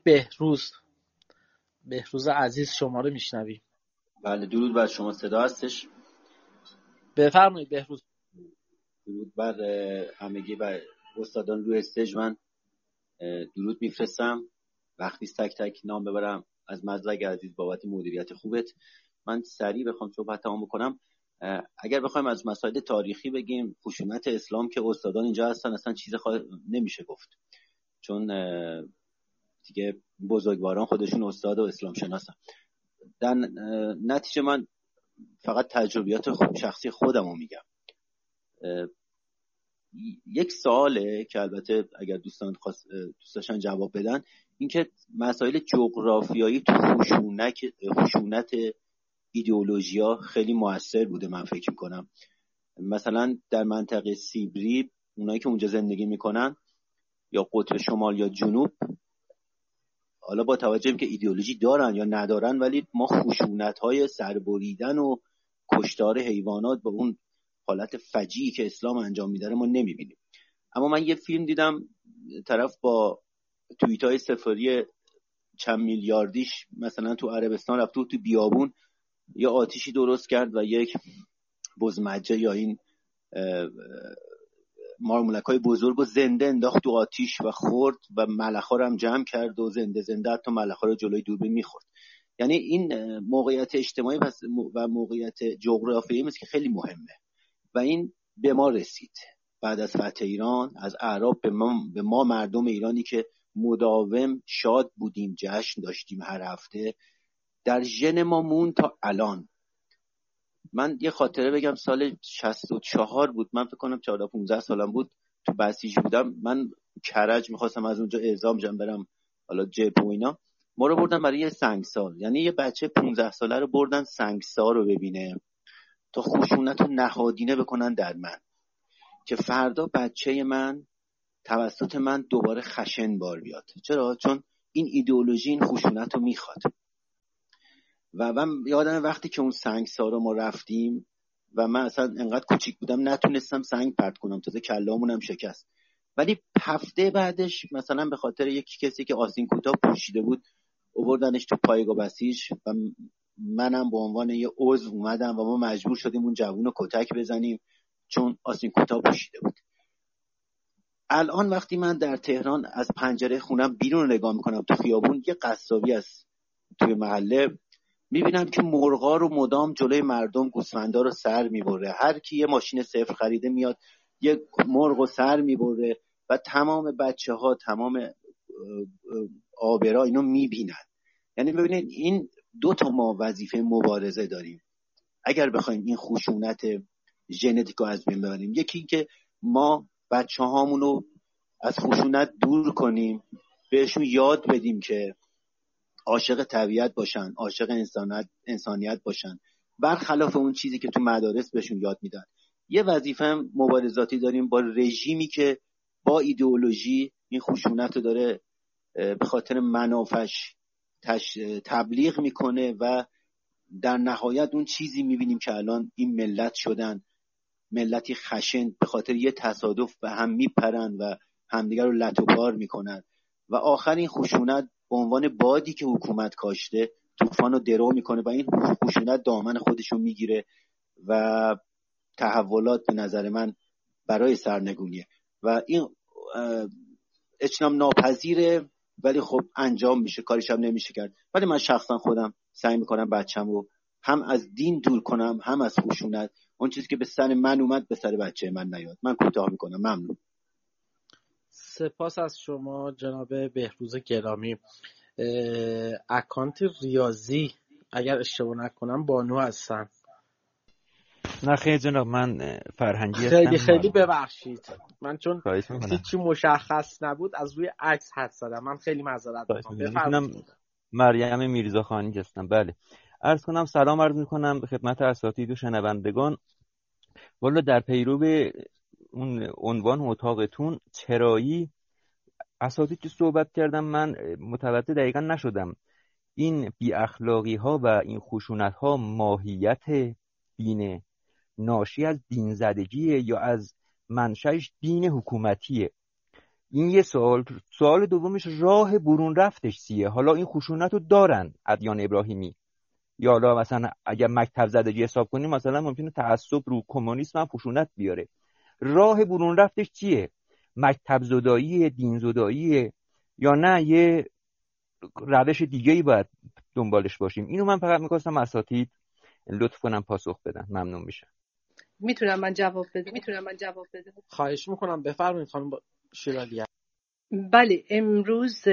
بهروز عزیز شما رو میشنویم. بله، درود بر شما. صدا هستش؟ بفرمایید بهروز. درود بر همگی و استادان روی استیج. من درود میفرستم. وقتی تک تک نام ببرم از مزرگ عزیز بابت مدیریت خوبت. من سریع بخوام صحبت تمام بکنم. اگر بخوایم از مسائل تاریخی بگیم، خشونت اسلام که استادان اینجا هستن اصلا چیز نمیشه گفت، چون دیگه بزرگواران خودشون استاد و اسلام شناسن. در نتیجه من فقط تجربیات شخصی خودم رو میگم. یک سواله که البته اگر دوستان دوستاشن جواب بدن، این که مسائل جغرافیایی تو خشونت ایدئولوژیا خیلی موثر بوده. من فکر میکنم مثلا در منطقه سیبری اونایی که اونجا زندگی میکنن، یا قطب شمال یا جنوب، حالا با توجه که ایدئولوژی دارن یا ندارن، ولی ما خشونت‌های سربریدن و کشتار حیوانات با اون حالت فجیعی که اسلام انجام میده ما نمیبینیم. اما من یه فیلم دیدم، طرف با توییتای سفری چند میلیاردیش مثلا تو عربستان رفت تو بیابون یه آتیشی درست کرد و یک بزمجه یا این مارمولکای بزرگ و زنده انداخت تو آتیش و خورد و ملخا رو هم جمع کرد و زنده حتی ملخا رو جلوی دوربین میخورد. یعنی این موقعیت اجتماعی و موقعیت جغرافیایی است که خیلی مهمه و این به ما رسید بعد از فتح ایران، از اعراب به ما مردم ایرانی که مداوم شاد بودیم، جشن داشتیم هر هفته، در ژن ما مون تا الان. من یه خاطره بگم، سال 64 بود، من فکر کنم 14-15 سالم بود، تو بسیج بودم، من کرج میخواستم از اونجا اعزام جم برم حالا جبهه و اینا، ما رو بردن برای یه سنگسار. یعنی یه بچه 15 ساله رو بردن سنگسار رو ببینه تا خشونت رو نهادینه بکنن در من، که فردا بچه من توسط من دوباره خشن بار بیاد. چرا؟ چون این ایدئولوژی این خشونت رو میخواد. و من یادم وقتی که اون سنگسار رو ما رفتیم و من اصلا انقدر کوچیک بودم نتونستم سنگ پرت کنم، تازه کلامونم شکست. ولی هفته بعدش مثلا به خاطر یک کسی که آستین کوتاه پوشیده بود آوردنش تو پایگاه بسیج و منم به عنوان یه عضو اومدم و ما مجبور شدیم اون جوون رو کتک بزنیم چون آستین کوتاه پوشیده بود. الان وقتی من در تهران از پنجره خونم بیرون نگاه میکنم تو خیابون، یه قصابی است توی محله، میبینم که مرغا رو مدام جلوی مردم، گوسفندا رو سر میبره. هر کی یه ماشین صفر خریده میاد یه مرغ رو سر میبره و تمام بچه‌ها، تمام آبرا اینو میبینن. یعنی ببینید این دو تا ما وظیفه مبارزه داریم اگر بخوایم این خشونت ژنتیک رو از بین ببریم. یکی این که ما بچه‌هامونو از خشونت دور کنیم، بهشون یاد بدیم که عاشق طبیعت باشن، عاشق انسانیت باشن، برخلاف اون چیزی که تو مدارس بهشون یاد میدن. یه وظیفه مبارزاتی داریم با رژیمی که با ایدئولوژی این خشونت رو داره به خاطر منافعش تبلیغ میکنه و در نهایت اون چیزی میبینیم که الان این ملت شدن ملتی خشن، به خاطر یه تصادف به هم میپرن و همدیگر رو لت و پار میکنن و آخر این خشونت به عنوان بادی که حکومت کاشته طوفان رو درو میکنه و این خشونت دامن خودشو میگیره و تحولات به نظر من برای سرنگونیه و این اجتناب ناپذیره، ولی خب انجام میشه، کارش هم نمیشه کرد. ولی من شخصا خودم سعی میکنم بچه‌مو هم از دین دور کنم هم از خشونت. اون چیزی که به سر من اومد به سر بچه من نیاد. من کوتاه میکنم. ممنون. سپاس از شما جناب بهروز گرامی. اکانت ریاضی اگر اشتباه نکنم بانو هستن. نه خیر جناب، من فرهنگی هستم. خیلی ببخشید، من چون هیچی مشخص نبود از روی عکس حد زدم، من خیلی معذرت میخوام. بفرمایید. مریم میرزاخانی هستم. بله، عرض کنم سلام عرض میکنم به خدمت اساتید و شنوندگان. والا در پیرو اون عنوان اتاقتون چرایی اساتید که صحبت کردم من متوجه دقیقا نشدم این بی اخلاقی ها و این خشونت ها ماهیت دینه، ناشی از دین زدگیه یا از منشأش دین حکومتیه؟ این یه سوال دومش راه برون رفتش چیه؟ حالا این خشونت رو دارن ادیان ابراهیمی، یا حالا مثلا اگر مکتب زدگی حساب کنیم مثلا ممکنه تعصب رو کمونیسم هم خشونت بیاره. راه برون رفتش چیه؟ مکتب زدایی، دین زدایی، یا نه یه روش دیگه‌ای باید دنبالش باشیم؟ اینو من فقط می‌خواستم اساتید لطف کنم پاسخ بدن. ممنون میشم. میتونم من جواب بدم؟ خواهش میکنم، بفرمایید خانم شیرالی. بله، امروز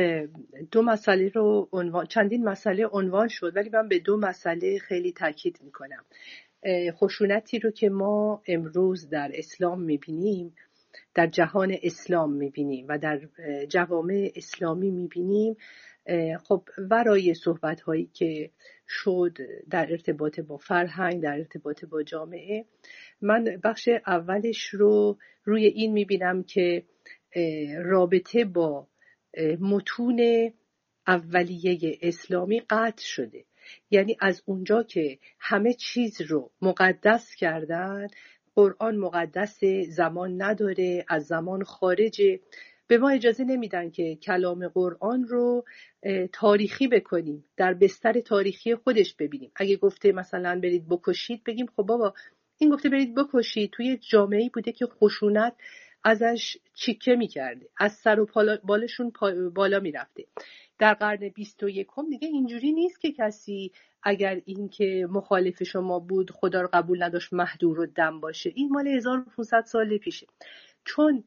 چندین مسئله عنوان شد، ولی من به 2 مسئله خیلی تاکید میکنم. خشونتی رو که ما امروز در اسلام میبینیم، در جهان اسلام میبینیم و در جوامع اسلامی میبینیم، خب ورای صحبت هایی که شد در ارتباط با فرهنگ، در ارتباط با جامعه، من بخش اولش رو روی این میبینم که رابطه با متون اولیه اسلامی قطع شده. یعنی از اونجا که همه چیز رو مقدس کردن، قرآن مقدس، زمان نداره، از زمان خارجه. به ما اجازه نمیدن که کلام قرآن رو تاریخی بکنیم، در بستر تاریخی خودش ببینیم. اگه گفته مثلا برید بکشید، بگیم خب بابا این گفته برید بکشید توی جامعه‌ای بوده که خشونت ازش چیکه میکرده، از سر و بالشون بالا میرفته. در قرن 21 دیگه اینجوری نیست که کسی اگر این که مخالف شما بود خدا رو قبول نداشت مهدور و دم باشه. این مال 1500 سال پیشه. چون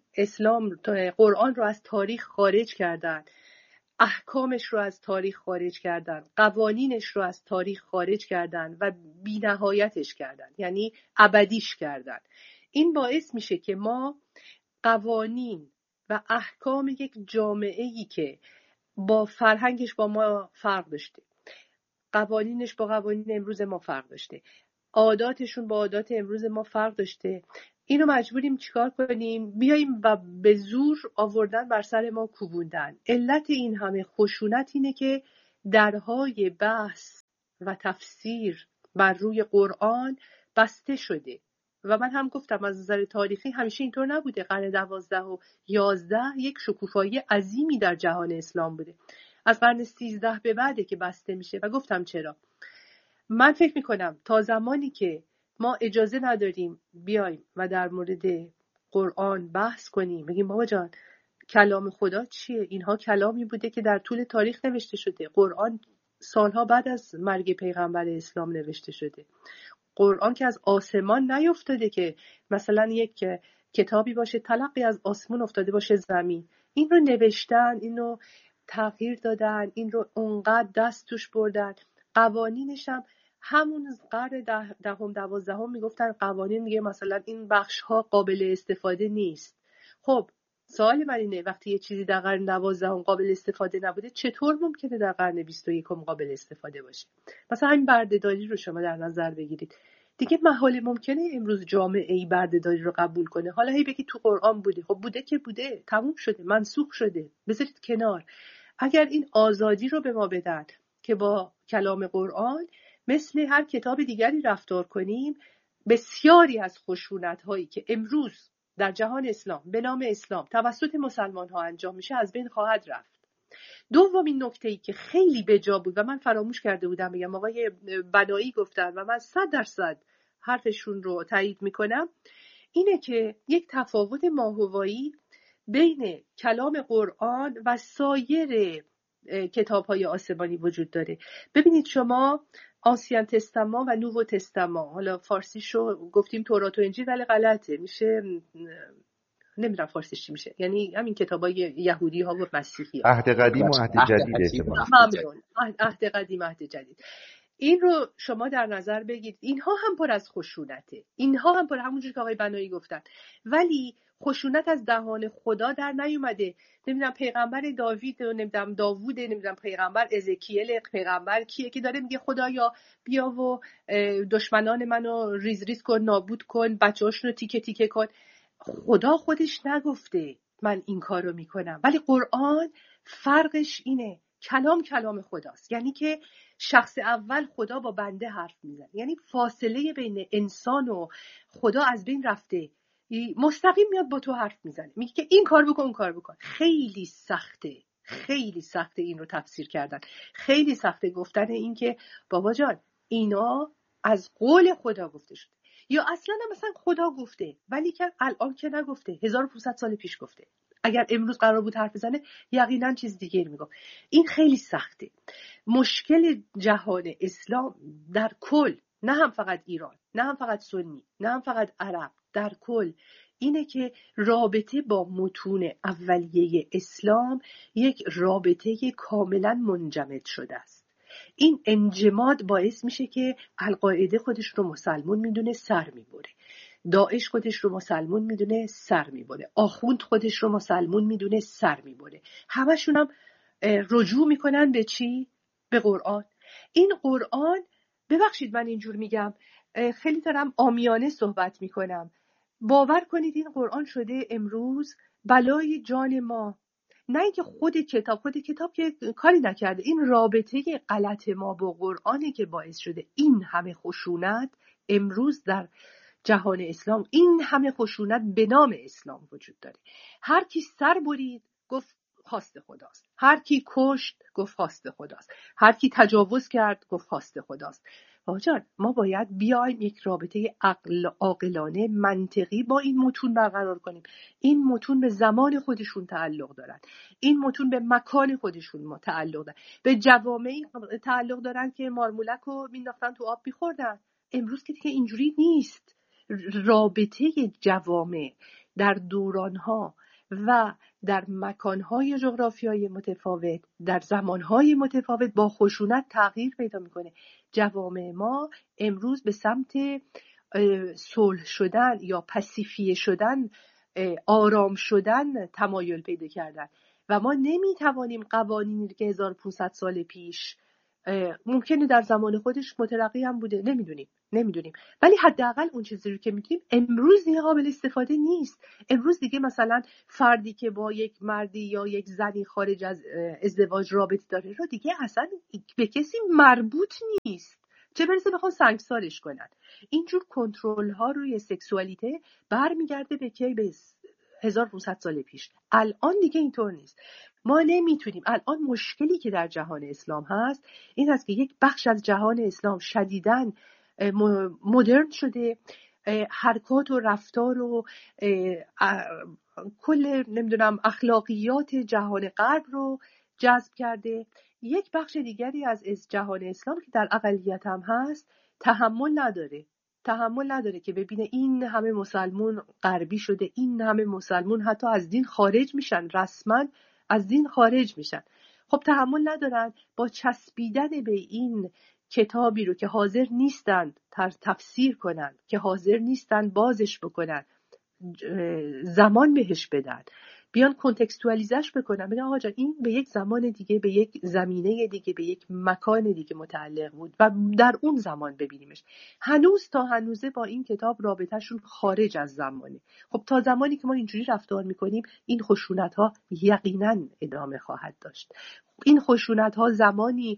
قرآن رو از تاریخ خارج کردن، احکامش رو از تاریخ خارج کردن، قوانینش رو از تاریخ خارج کردن و بی‌نهایتش کردن، یعنی ابدیش کردن. این باعث میشه که ما قوانین و احکام یک جامعه‌ای که با فرهنگش با ما فرق داشته، قوانینش با قوانین امروز ما فرق داشته، عاداتشون با عادات امروز ما فرق داشته، اینو مجبوریم چیکار کنیم؟ بیاییم و به زور آوردن بر سر ما کوبوندن. علت این همه خشونت اینه که درهای بحث و تفسیر بر روی قرآن بسته شده. و من هم گفتم از نظر تاریخی همیشه اینطور نبوده. قرن 12 و 11 یک شکوفایی عظیمی در جهان اسلام بوده. از قرن 13 به بعده که بسته میشه. و گفتم چرا؟ من فکر میکنم تا زمانی که ما اجازه نداریم بیایم و در مورد قرآن بحث کنیم، بگیم بابا جان کلام خدا چیه؟ اینها کلامی بوده که در طول تاریخ نوشته شده. قرآن سالها بعد از مرگ پیغمبر اسلام نوشته شده. قرآن که از آسمان نیفتاده که مثلا یک کتابی باشه تلقی از آسمان افتاده باشه زمین. این رو نوشتن، این رو تغییر دادن، این رو اونقدر دست توش بردن. قوانینش هم همون قرن 10-12 میگفتن قوانین، میگه مثلا این بخش ها قابل استفاده نیست. خب سوال من اینه وقتی یه چیزی در قرن 12 قابل استفاده نبوده، چطور ممکنه در قرن 21 قابل استفاده باشه؟ مثلا همین بردهداری رو شما در نظر بگیرید. دیگه محال ممکنه امروز جامعه ای بردهداری رو قبول کنه. حالا هی بگید تو قرآن بوده، خب بوده که بوده، تموم شده، منسوخ شده، بذارید کنار. اگر این آزادی رو به ما بدن که با کلام قرآن مثل هر کتاب دیگری رفتار کنیم، بسیاری از خشونت هایی که امروز در جهان اسلام به نام اسلام توسط مسلمان ها انجام میشه از بین خواهد رفت. دومین نکته‌ای که خیلی بجا بود و من فراموش کرده بودم بگم، آقای بنایی گفتن و من 100% حرفشون رو تایید میکنم، اینه که یک تفاوت ماهوایی بین کلام قرآن و سایر کتاب‌های آسمانی وجود داره. ببینید شما آنسین تستمان و نوو تستمان، حالا فارسیشو گفتیم تورات و انجیل ولی غلطه، میشه نمیدونم فارسیش چی میشه، یعنی همین کتابای یهودی ها و مسیحی ها. عهد قدیم و عهد جدید. ممنون. عهد قدیم عهد جدید. این رو شما در نظر بگیرید. اینها هم پر از خشونته، اینها هم پر، همونجور که آقای بنایی گفتن، ولی خشونت از دهان خدا در نیومده. نمیدونم پیغمبر داوود، نمیدونم داوود، نمیدونم پیغمبر ازکیل، پیغمبر کیه که داره میگه خدایا بیا و دشمنان منو ریز ریز کن، نابود کن، بچه‌هاشون رو تیکه تیکه کن. خدا خودش نگفته من این کار رو میکنم. ولی قرآن فرقش اینه، کلام خداست، یعنی که شخص اول خدا با بنده حرف میزنه، یعنی فاصله بین انسان و خدا از بین رفته، مستقیم میاد با تو حرف میزنه، میگه که این کار بکن اون کار بکن. خیلی سخته این رو تفسیر کردن، خیلی سخته گفتن این که بابا جان اینا از قول خدا گفته شده، یا اصلا مثلا خدا گفته ولی که الان که نگفته، 1500 سال پیش گفته. اگر امروز قرار بود حرف بزنه یقینا چیز دیگه میگفت. این خیلی سخته. مشکل جهان اسلام در کل، نه هم فقط ایران، نه هم فقط سنی، نه هم فقط عرب، در کل اینه که رابطه با متون اولیه اسلام یک رابطه کاملا منجمد شده است. این انجماد باعث میشه که القاعده خودش رو مسلمون میدونه سر میبره، داعش خودش رو مسلمون میدونه سر میبره، آخوند خودش رو مسلمون میدونه سر میبره. همشون هم رجوع میکنن به چی؟ به قرآن. این قرآن، ببخشید من اینجور میگم، خیلی دارم عامیانه صحبت میکنم، باور کنید این قرآن شده امروز بلای جان ما. نه اینکه خود کتاب که کاری نکرده، این رابطه غلط ما با قرآنه که باعث شده این همه خشونت امروز در جهان اسلام این همه خشونت به نام اسلام وجود داره. هر کی سر برید گفت خواست خداست، هر کی کشت گفت خواست خداست، هر کی تجاوز کرد گفت خواست خداست. آجان ما باید بیایم یک رابطه عاقلانه منطقی با این متون برقرار کنیم. این متون به زمان خودشون تعلق دارن، این متون به مکان خودشون تعلق دارن، به جوامعی تعلق دارن که مارمولک رو مینداختن تو آب میخوردن. امروز که دیگه اینجوری نیست. رابطه جوامع در دورانها و در مکانهای جغرافیایی متفاوت، در زمانهای متفاوت با خشونت تغییر پیدا میکنه. جوامع ما امروز به سمت صلح شدن یا پاسیفیه شدن، آرام شدن تمایل پیدا کردن و ما نمیتوانیم قوانینی که 1500 سال پیش ممکنه در زمان خودش مترقی هم بوده نمیدونیم، ولی حداقل اون چیزی رو که میتونیم امروز دیگه قابل استفاده نیست. امروز دیگه مثلا فردی که با یک مردی یا یک زنی خارج از ازدواج رابطه داره رو دیگه اصلا به کسی مربوط نیست، چه برسه بخوان سنگسارش کنن. اینجور کنترل ها روی سکسوالیته برمیگرده به کی؟ به 1500 سال پیش. الان دیگه اینطور نیست. ما نمیتونیم. الان مشکلی که در جهان اسلام هست این هست که یک بخش از جهان اسلام شدیداً مدرن شده، حرکات و رفتار و کل اخلاقیات جهان غرب رو جذب کرده. یک بخش دیگری از جهان اسلام که در اقلیت هم هست تحمل نداره که ببینه این همه مسلمون غربی شده، این همه مسلمون حتی از دین خارج میشن، رسما از دین خارج میشن. خب تحمل ندارن با چسبیدن به این کتابی رو که حاضر نیستند تفسیر کنن، که حاضر نیستند بازش بکنن، زمان بهش بدن، بیان کنتکستوالیزش بکنن، بگن آقا جان این به یک زمان دیگه، به یک زمینه دیگه، به یک مکان دیگه متعلق بود و در اون زمان ببینیمش. تا هنوزه با این کتاب رابطهشون خارج از زمانه. خب تا زمانی که ما اینجوری رفتار میکنیم این خشونت ها یقینا ادامه خواهد داشت. این خشونت ها زمانی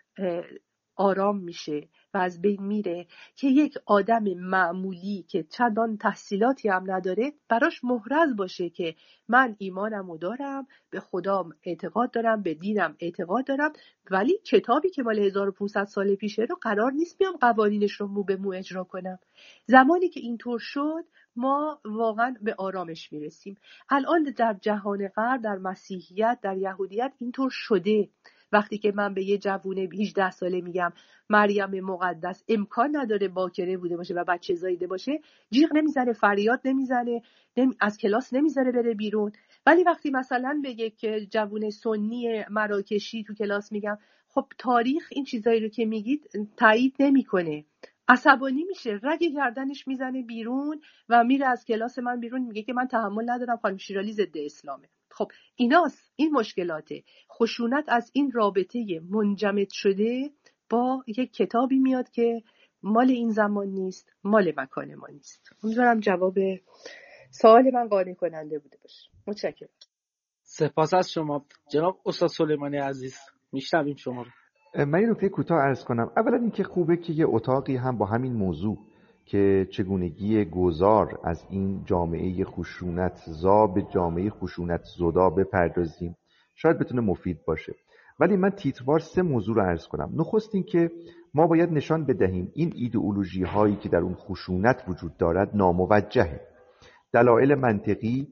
آرام میشه و از بین میره که یک آدم معمولی که چندان تحصیلاتی هم نداره براش محرز باشه که من ایمانمو دارم، به خدام اعتقاد دارم، به دینم اعتقاد دارم، ولی کتابی که مال 1500 سال پیشه رو قرار نیست بیام قوانینش رو مو به مو اجرا کنم. زمانی که اینطور شد ما واقعا به آرامش میرسیم. الان در جهان غرب، در مسیحیت، در یهودیت اینطور شده. وقتی که من به یه جوونه 18 ساله میگم مریم مقدس امکان نداره باکره بوده باشه و بچه زاییده باشه، جیغ نمیزنه، فریاد نمیزنه، از کلاس نمیذاره بره بیرون. ولی وقتی مثلا به یک جوونه سنی مراکشی تو کلاس میگم خب تاریخ این چیزایی رو که میگید تایید نمیکنه، عصبانی میشه، رگ گردنش میزنه بیرون و میره از کلاس من بیرون، میگه که من تحمل ندارم، خانم شیرالی ضد اسلامه. خب ایناست، این مشکلاته. خشونت از این رابطه منجمد شده با یک کتابی میاد که مال این زمان نیست، مال مکان ما نیست. امیدوارم جواب سوال من قانع کننده بوده باشه. متشکرم. سپاس از شما جناب استاد سلیمانی عزیز. میشنویم شما رو. من این نکته کوتاه عرض کنم. اولا اینکه خوبه که یه اتاقی هم با همین موضوع که چگونگی گذار از این جامعه خشونت زا به جامعه خشونت زدا بپردازیم، شاید بتونه مفید باشه. ولی من تیتروار 3 موضوع رو عرض کنم. نخست این که ما باید نشان بدهیم این ایدئولوژی هایی که در اون خشونت وجود دارد ناموجهه. دلایل منطقی،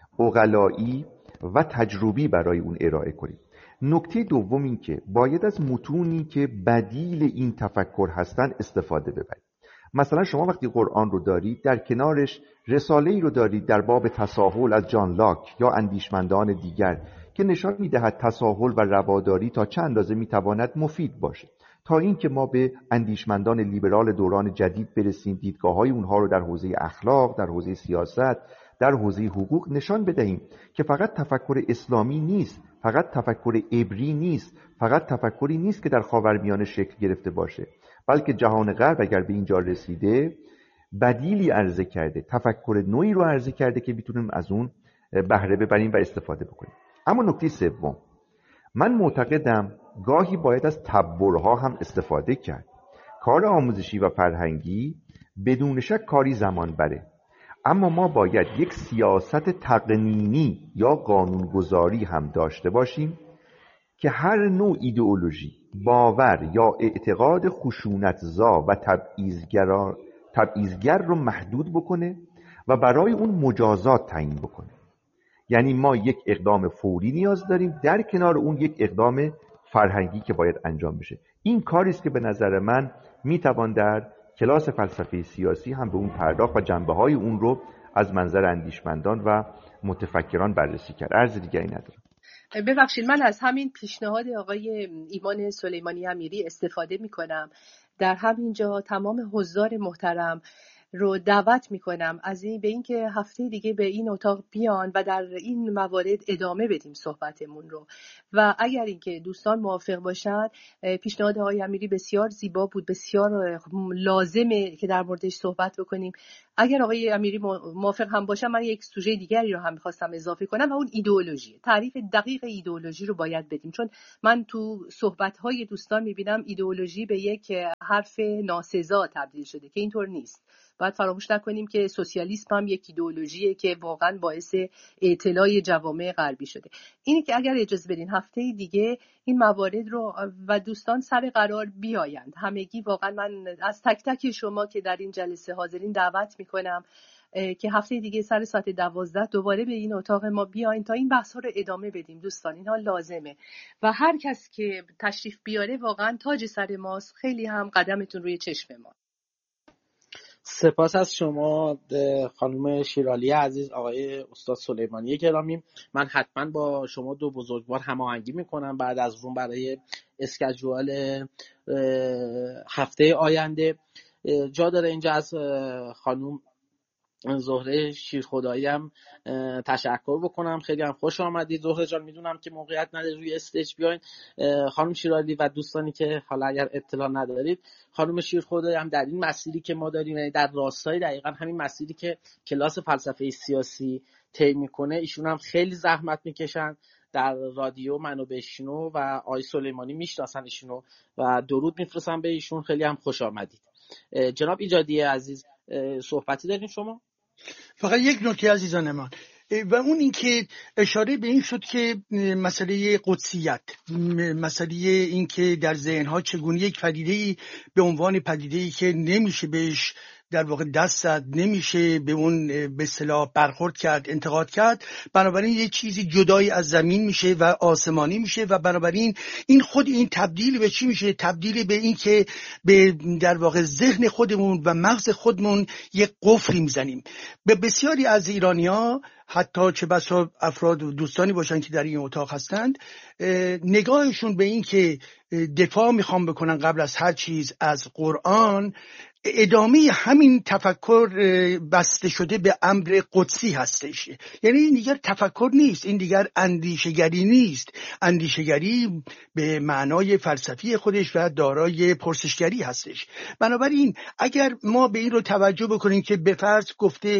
عقلایی و تجربی برای اون ارائه کنیم. نکته دوم این که باید از متونی که بدیل این تفکر هستن استفاده ببرید. مثلا شما وقتی قرآن رو دارید در کنارش رساله‌ای رو دارید در باب تساهل از جان لاک یا اندیشمندان دیگر که نشان می‌دهد تساهل و رواداری تا چند اندازه می‌تواند مفید باشه، تا اینکه ما به اندیشمندان لیبرال دوران جدید برسیم، دیدگاه‌های اونها رو در حوزه اخلاق، در حوزه سیاست، در حوزه حقوق نشان بدهیم که فقط تفکر اسلامی نیست، فقط تفکر عبری نیست، فقط تفکری نیست که در خاورمیانه شکل گرفته باشه، بلکه جهان غرب اگر به اینجا رسیده بدیلی عرضه کرده، تفکر نوعی رو عرضه کرده که میتونیم از اون بهره ببریم و استفاده بکنیم. اما نکته سوم، من معتقدم گاهی باید از تبرها هم استفاده کرد. کار آموزشی و فرهنگی بدون شک کاری زمان بره، اما ما باید یک سیاست تقنینی یا قانونگذاری هم داشته باشیم که هر نوع ایدئولوژی، باور یا اعتقاد خشونتزا و تبعیضگر رو محدود بکنه و برای اون مجازات تعیین بکنه. یعنی ما یک اقدام فوری نیاز داریم، در کنار اون یک اقدام فرهنگی که باید انجام بشه. این کاری است که به نظر من میتوان در کلاس فلسفه سیاسی هم به اون پرداخت و جنبه‌های اون رو از منظر اندیشمندان و متفکران بررسی کرد. عرض دیگری ندارم. ببخشید، من از همین پیشنهاد آقای ایمان سلیمانی امیری استفاده میکنم. در همین جا تمام حضار محترم رو دعوت میکنم از این به اینکه هفته دیگه به این اتاق بیان و در این موارد ادامه بدیم صحبتمون رو. و اگر اینکه دوستان موافق باشن، پیشنهاد آقای امیری بسیار زیبا بود، بسیار لازمه که در موردش صحبت بکنیم. اگر آقای امیری موافق هم باشن، من یک سوژه دیگری رو هم می‌خواستم اضافه کنم و اون ایدئولوژی. تعریف دقیق ایدئولوژی رو باید بدیم، چون من تو صحبت‌های دوستان می‌بینم ایدئولوژی به یک حرف ناسزا تبدیل شده که اینطور نیست. باید فراموش نکنیم که سوسیالیسم هم یک ایدئولوژیه که واقعا باعث اعتلاع جوامع غربی شده. اینی که اگر اجازه بدین هفته دیگه این موارد رو و دوستان سر قرار بیایند همگی، واقعا من از تک تک شما که در این جلسه حاضرین دعوت میکنم که هفته دیگه سر ساعت 12 دوباره به این اتاق ما بیاین تا این بحث ها رو ادامه بدیم. دوستان اینها لازمه و هر کس که تشریف بیاره واقعا تاج سر ماست. خیلی هم قدمتون روی چشم ما. سپاس از شما خانم شیرالی عزیز، آقای استاد سلیمانی گرامی. من حتما با شما دو بزرگوار هماهنگی میکنم بعد از روم برای اسکیجول هفته آینده. جا داره اینجا از خانم زهره شیرخدایی هم تشکر بکنم. خیلی هم خوش آمدید زهره جان. میدونم که موقعیت نداری روی استیج بیاین. خانم شیرالی و دوستانی که حالا اگر اطلاع ندارید، خانم شیرخدایی هم در این مسیری که ما داریم، یعنی در راستای دقیقاً همین مسیری که کلاس فلسفه سیاسی طی میکنه، ایشون هم خیلی زحمت میکشن در رادیو منو بشنو و آقای سلیمانی میشناسن ایشونو و درود میفرستم به ایشون. خیلی هم خوش آمدید. جناب ایجادی عزیز، صحبتی دارین شما؟ فقط یک نکته عزیزان من، و اون این که اشاره به این شد که مسئله قدسیت، مسئله این که در ذهنها چگونه یک پدیده‌ای به عنوان پدیده‌ای که نمیشه بهش در واقع دست زد، نمیشه به اون به اصطلاح برخورد کرد، انتقاد کرد، بنابراین یه چیزی جدایی از زمین میشه و آسمانی میشه و بنابراین این خود این تبدیل به چی میشه؟ تبدیل به این که به در واقع ذهن خودمون و مغز خودمون یک قفلی میزنیم. به بسیاری از ایرانی‌ها، حتی چه بسا افراد و دوستانی باشن که در این اتاق هستند، نگاهشون به این که دفاع میخوام بکنن قبل از هر چیز از قرآن، ادامه همین تفکر بسته شده به امر قدسی هستش. یعنی این دیگر تفکر نیست، این دیگر اندیشگری نیست. اندیشگری به معنای فلسفی خودش و دارای پرسشگری هستش. بنابراین اگر ما به این رو توجه بکنیم که به فرض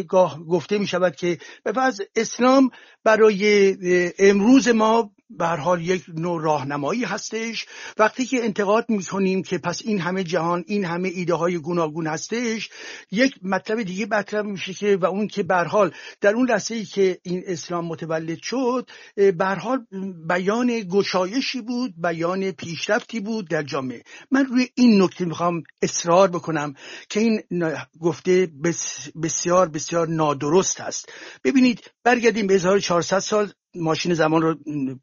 گفته می شود که به فرض اسلام برای امروز ما به هر حال یک نوع راهنمایی هستش، وقتی که انتقاد میکنیم که پس این همه جهان، این همه ایده های گوناگون هستش، یک مطلب دیگه مطرح میشه که و اون که به هر حال در اون لحظه‌ای که این اسلام متولد شد، به هر حال بیان گشایشی بود، بیان پیشرفتی بود در جامعه. من روی این نکته میخوام اصرار بکنم که این گفته بسیار بسیار نادرست است. ببینید، برگردیم به 1400 سال ماشین زمان رو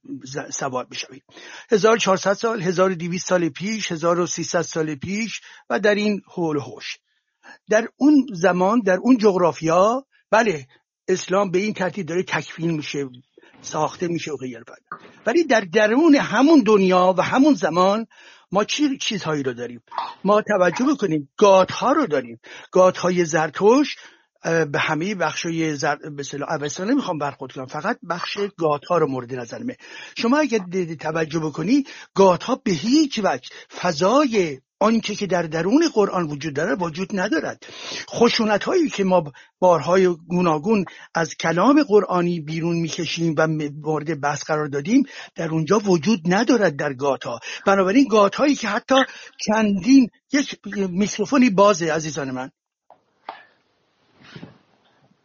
سوار بشوید. 1400 سال، 1200 سال پیش، 1300 سال پیش و در این حول و حوش، در اون زمان، در اون جغرافیا، بله اسلام به این ترتیب داره تکفین میشه، ساخته میشه و غیره. ولی در درون همون دنیا و همون زمان ما چیزهایی رو داریم. ما توجه بکنیم، گاتها رو داریم، گاتهای زرتوش. به همه بخشای به اصطلاح اوستا نمیخوام برخورد کنم، فقط بخش گاتها رو مورد نظرمه. شما اگه توجه بکنی، گاتها به هیچ وجه فضای آنچه که در درون قرآن وجود داره وجود ندارد. خشونت هایی که ما بارهای گوناگون از کلام قرآنی بیرون میکشیم و مورد بحث قرار دادیم، در اونجا وجود ندارد در گاتها. بنابراین گاتهایی که حتی چندین، یک میکروفونی بازه عزیزان من،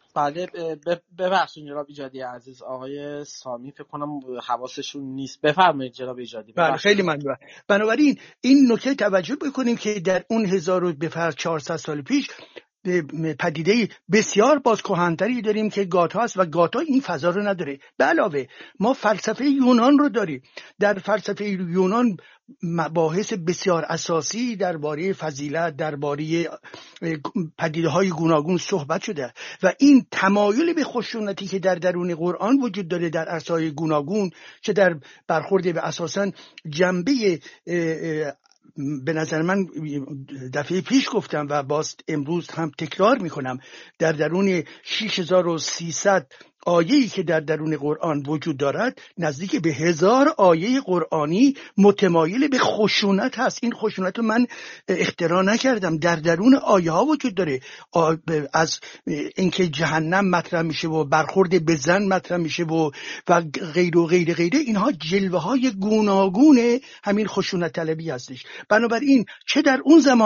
بله ببخشید جناب ایجادی عزیز، آقای سامی فکر کنم حواسشون نیست. بفرمایید جناب ایجادی. بله خیلی ممنون. بنابراین این نکته توجه بکنیم که در اون 1400 سال پیش پدیده بسیار باز کهن‌تری داریم که گاتا است و گاتا این فضا رو نداره. به علاوه ما فلسفه یونان رو داریم. در فلسفه یونان مباحث بسیار اساسی درباره فضیلت، درباره پدیده‌های گوناگون صحبت شده و این تمایل به خشونتی که در درون قرآن وجود داره در عرصه‌های گوناگون، چه در برخورد به اساساً جنبه به نظر من دفعه پیش گفتم و باز امروز هم تکرار میکنم، در درون 6300 آیه‌ای که در درون قرآن وجود دارد نزدیک به 1000 آیه قرآنی متمایل به خشونت هست. این خشونت رو من اختراع نکردم، در درون آیه ها وجود داره. از اینکه جهنم مطرح میشه و برخورد به زن مطرح میشه و غیر و غیر غیره، اینها جلوه های گوناگون همین خشونت طلبی هستش. بنابراین چه در اون زمان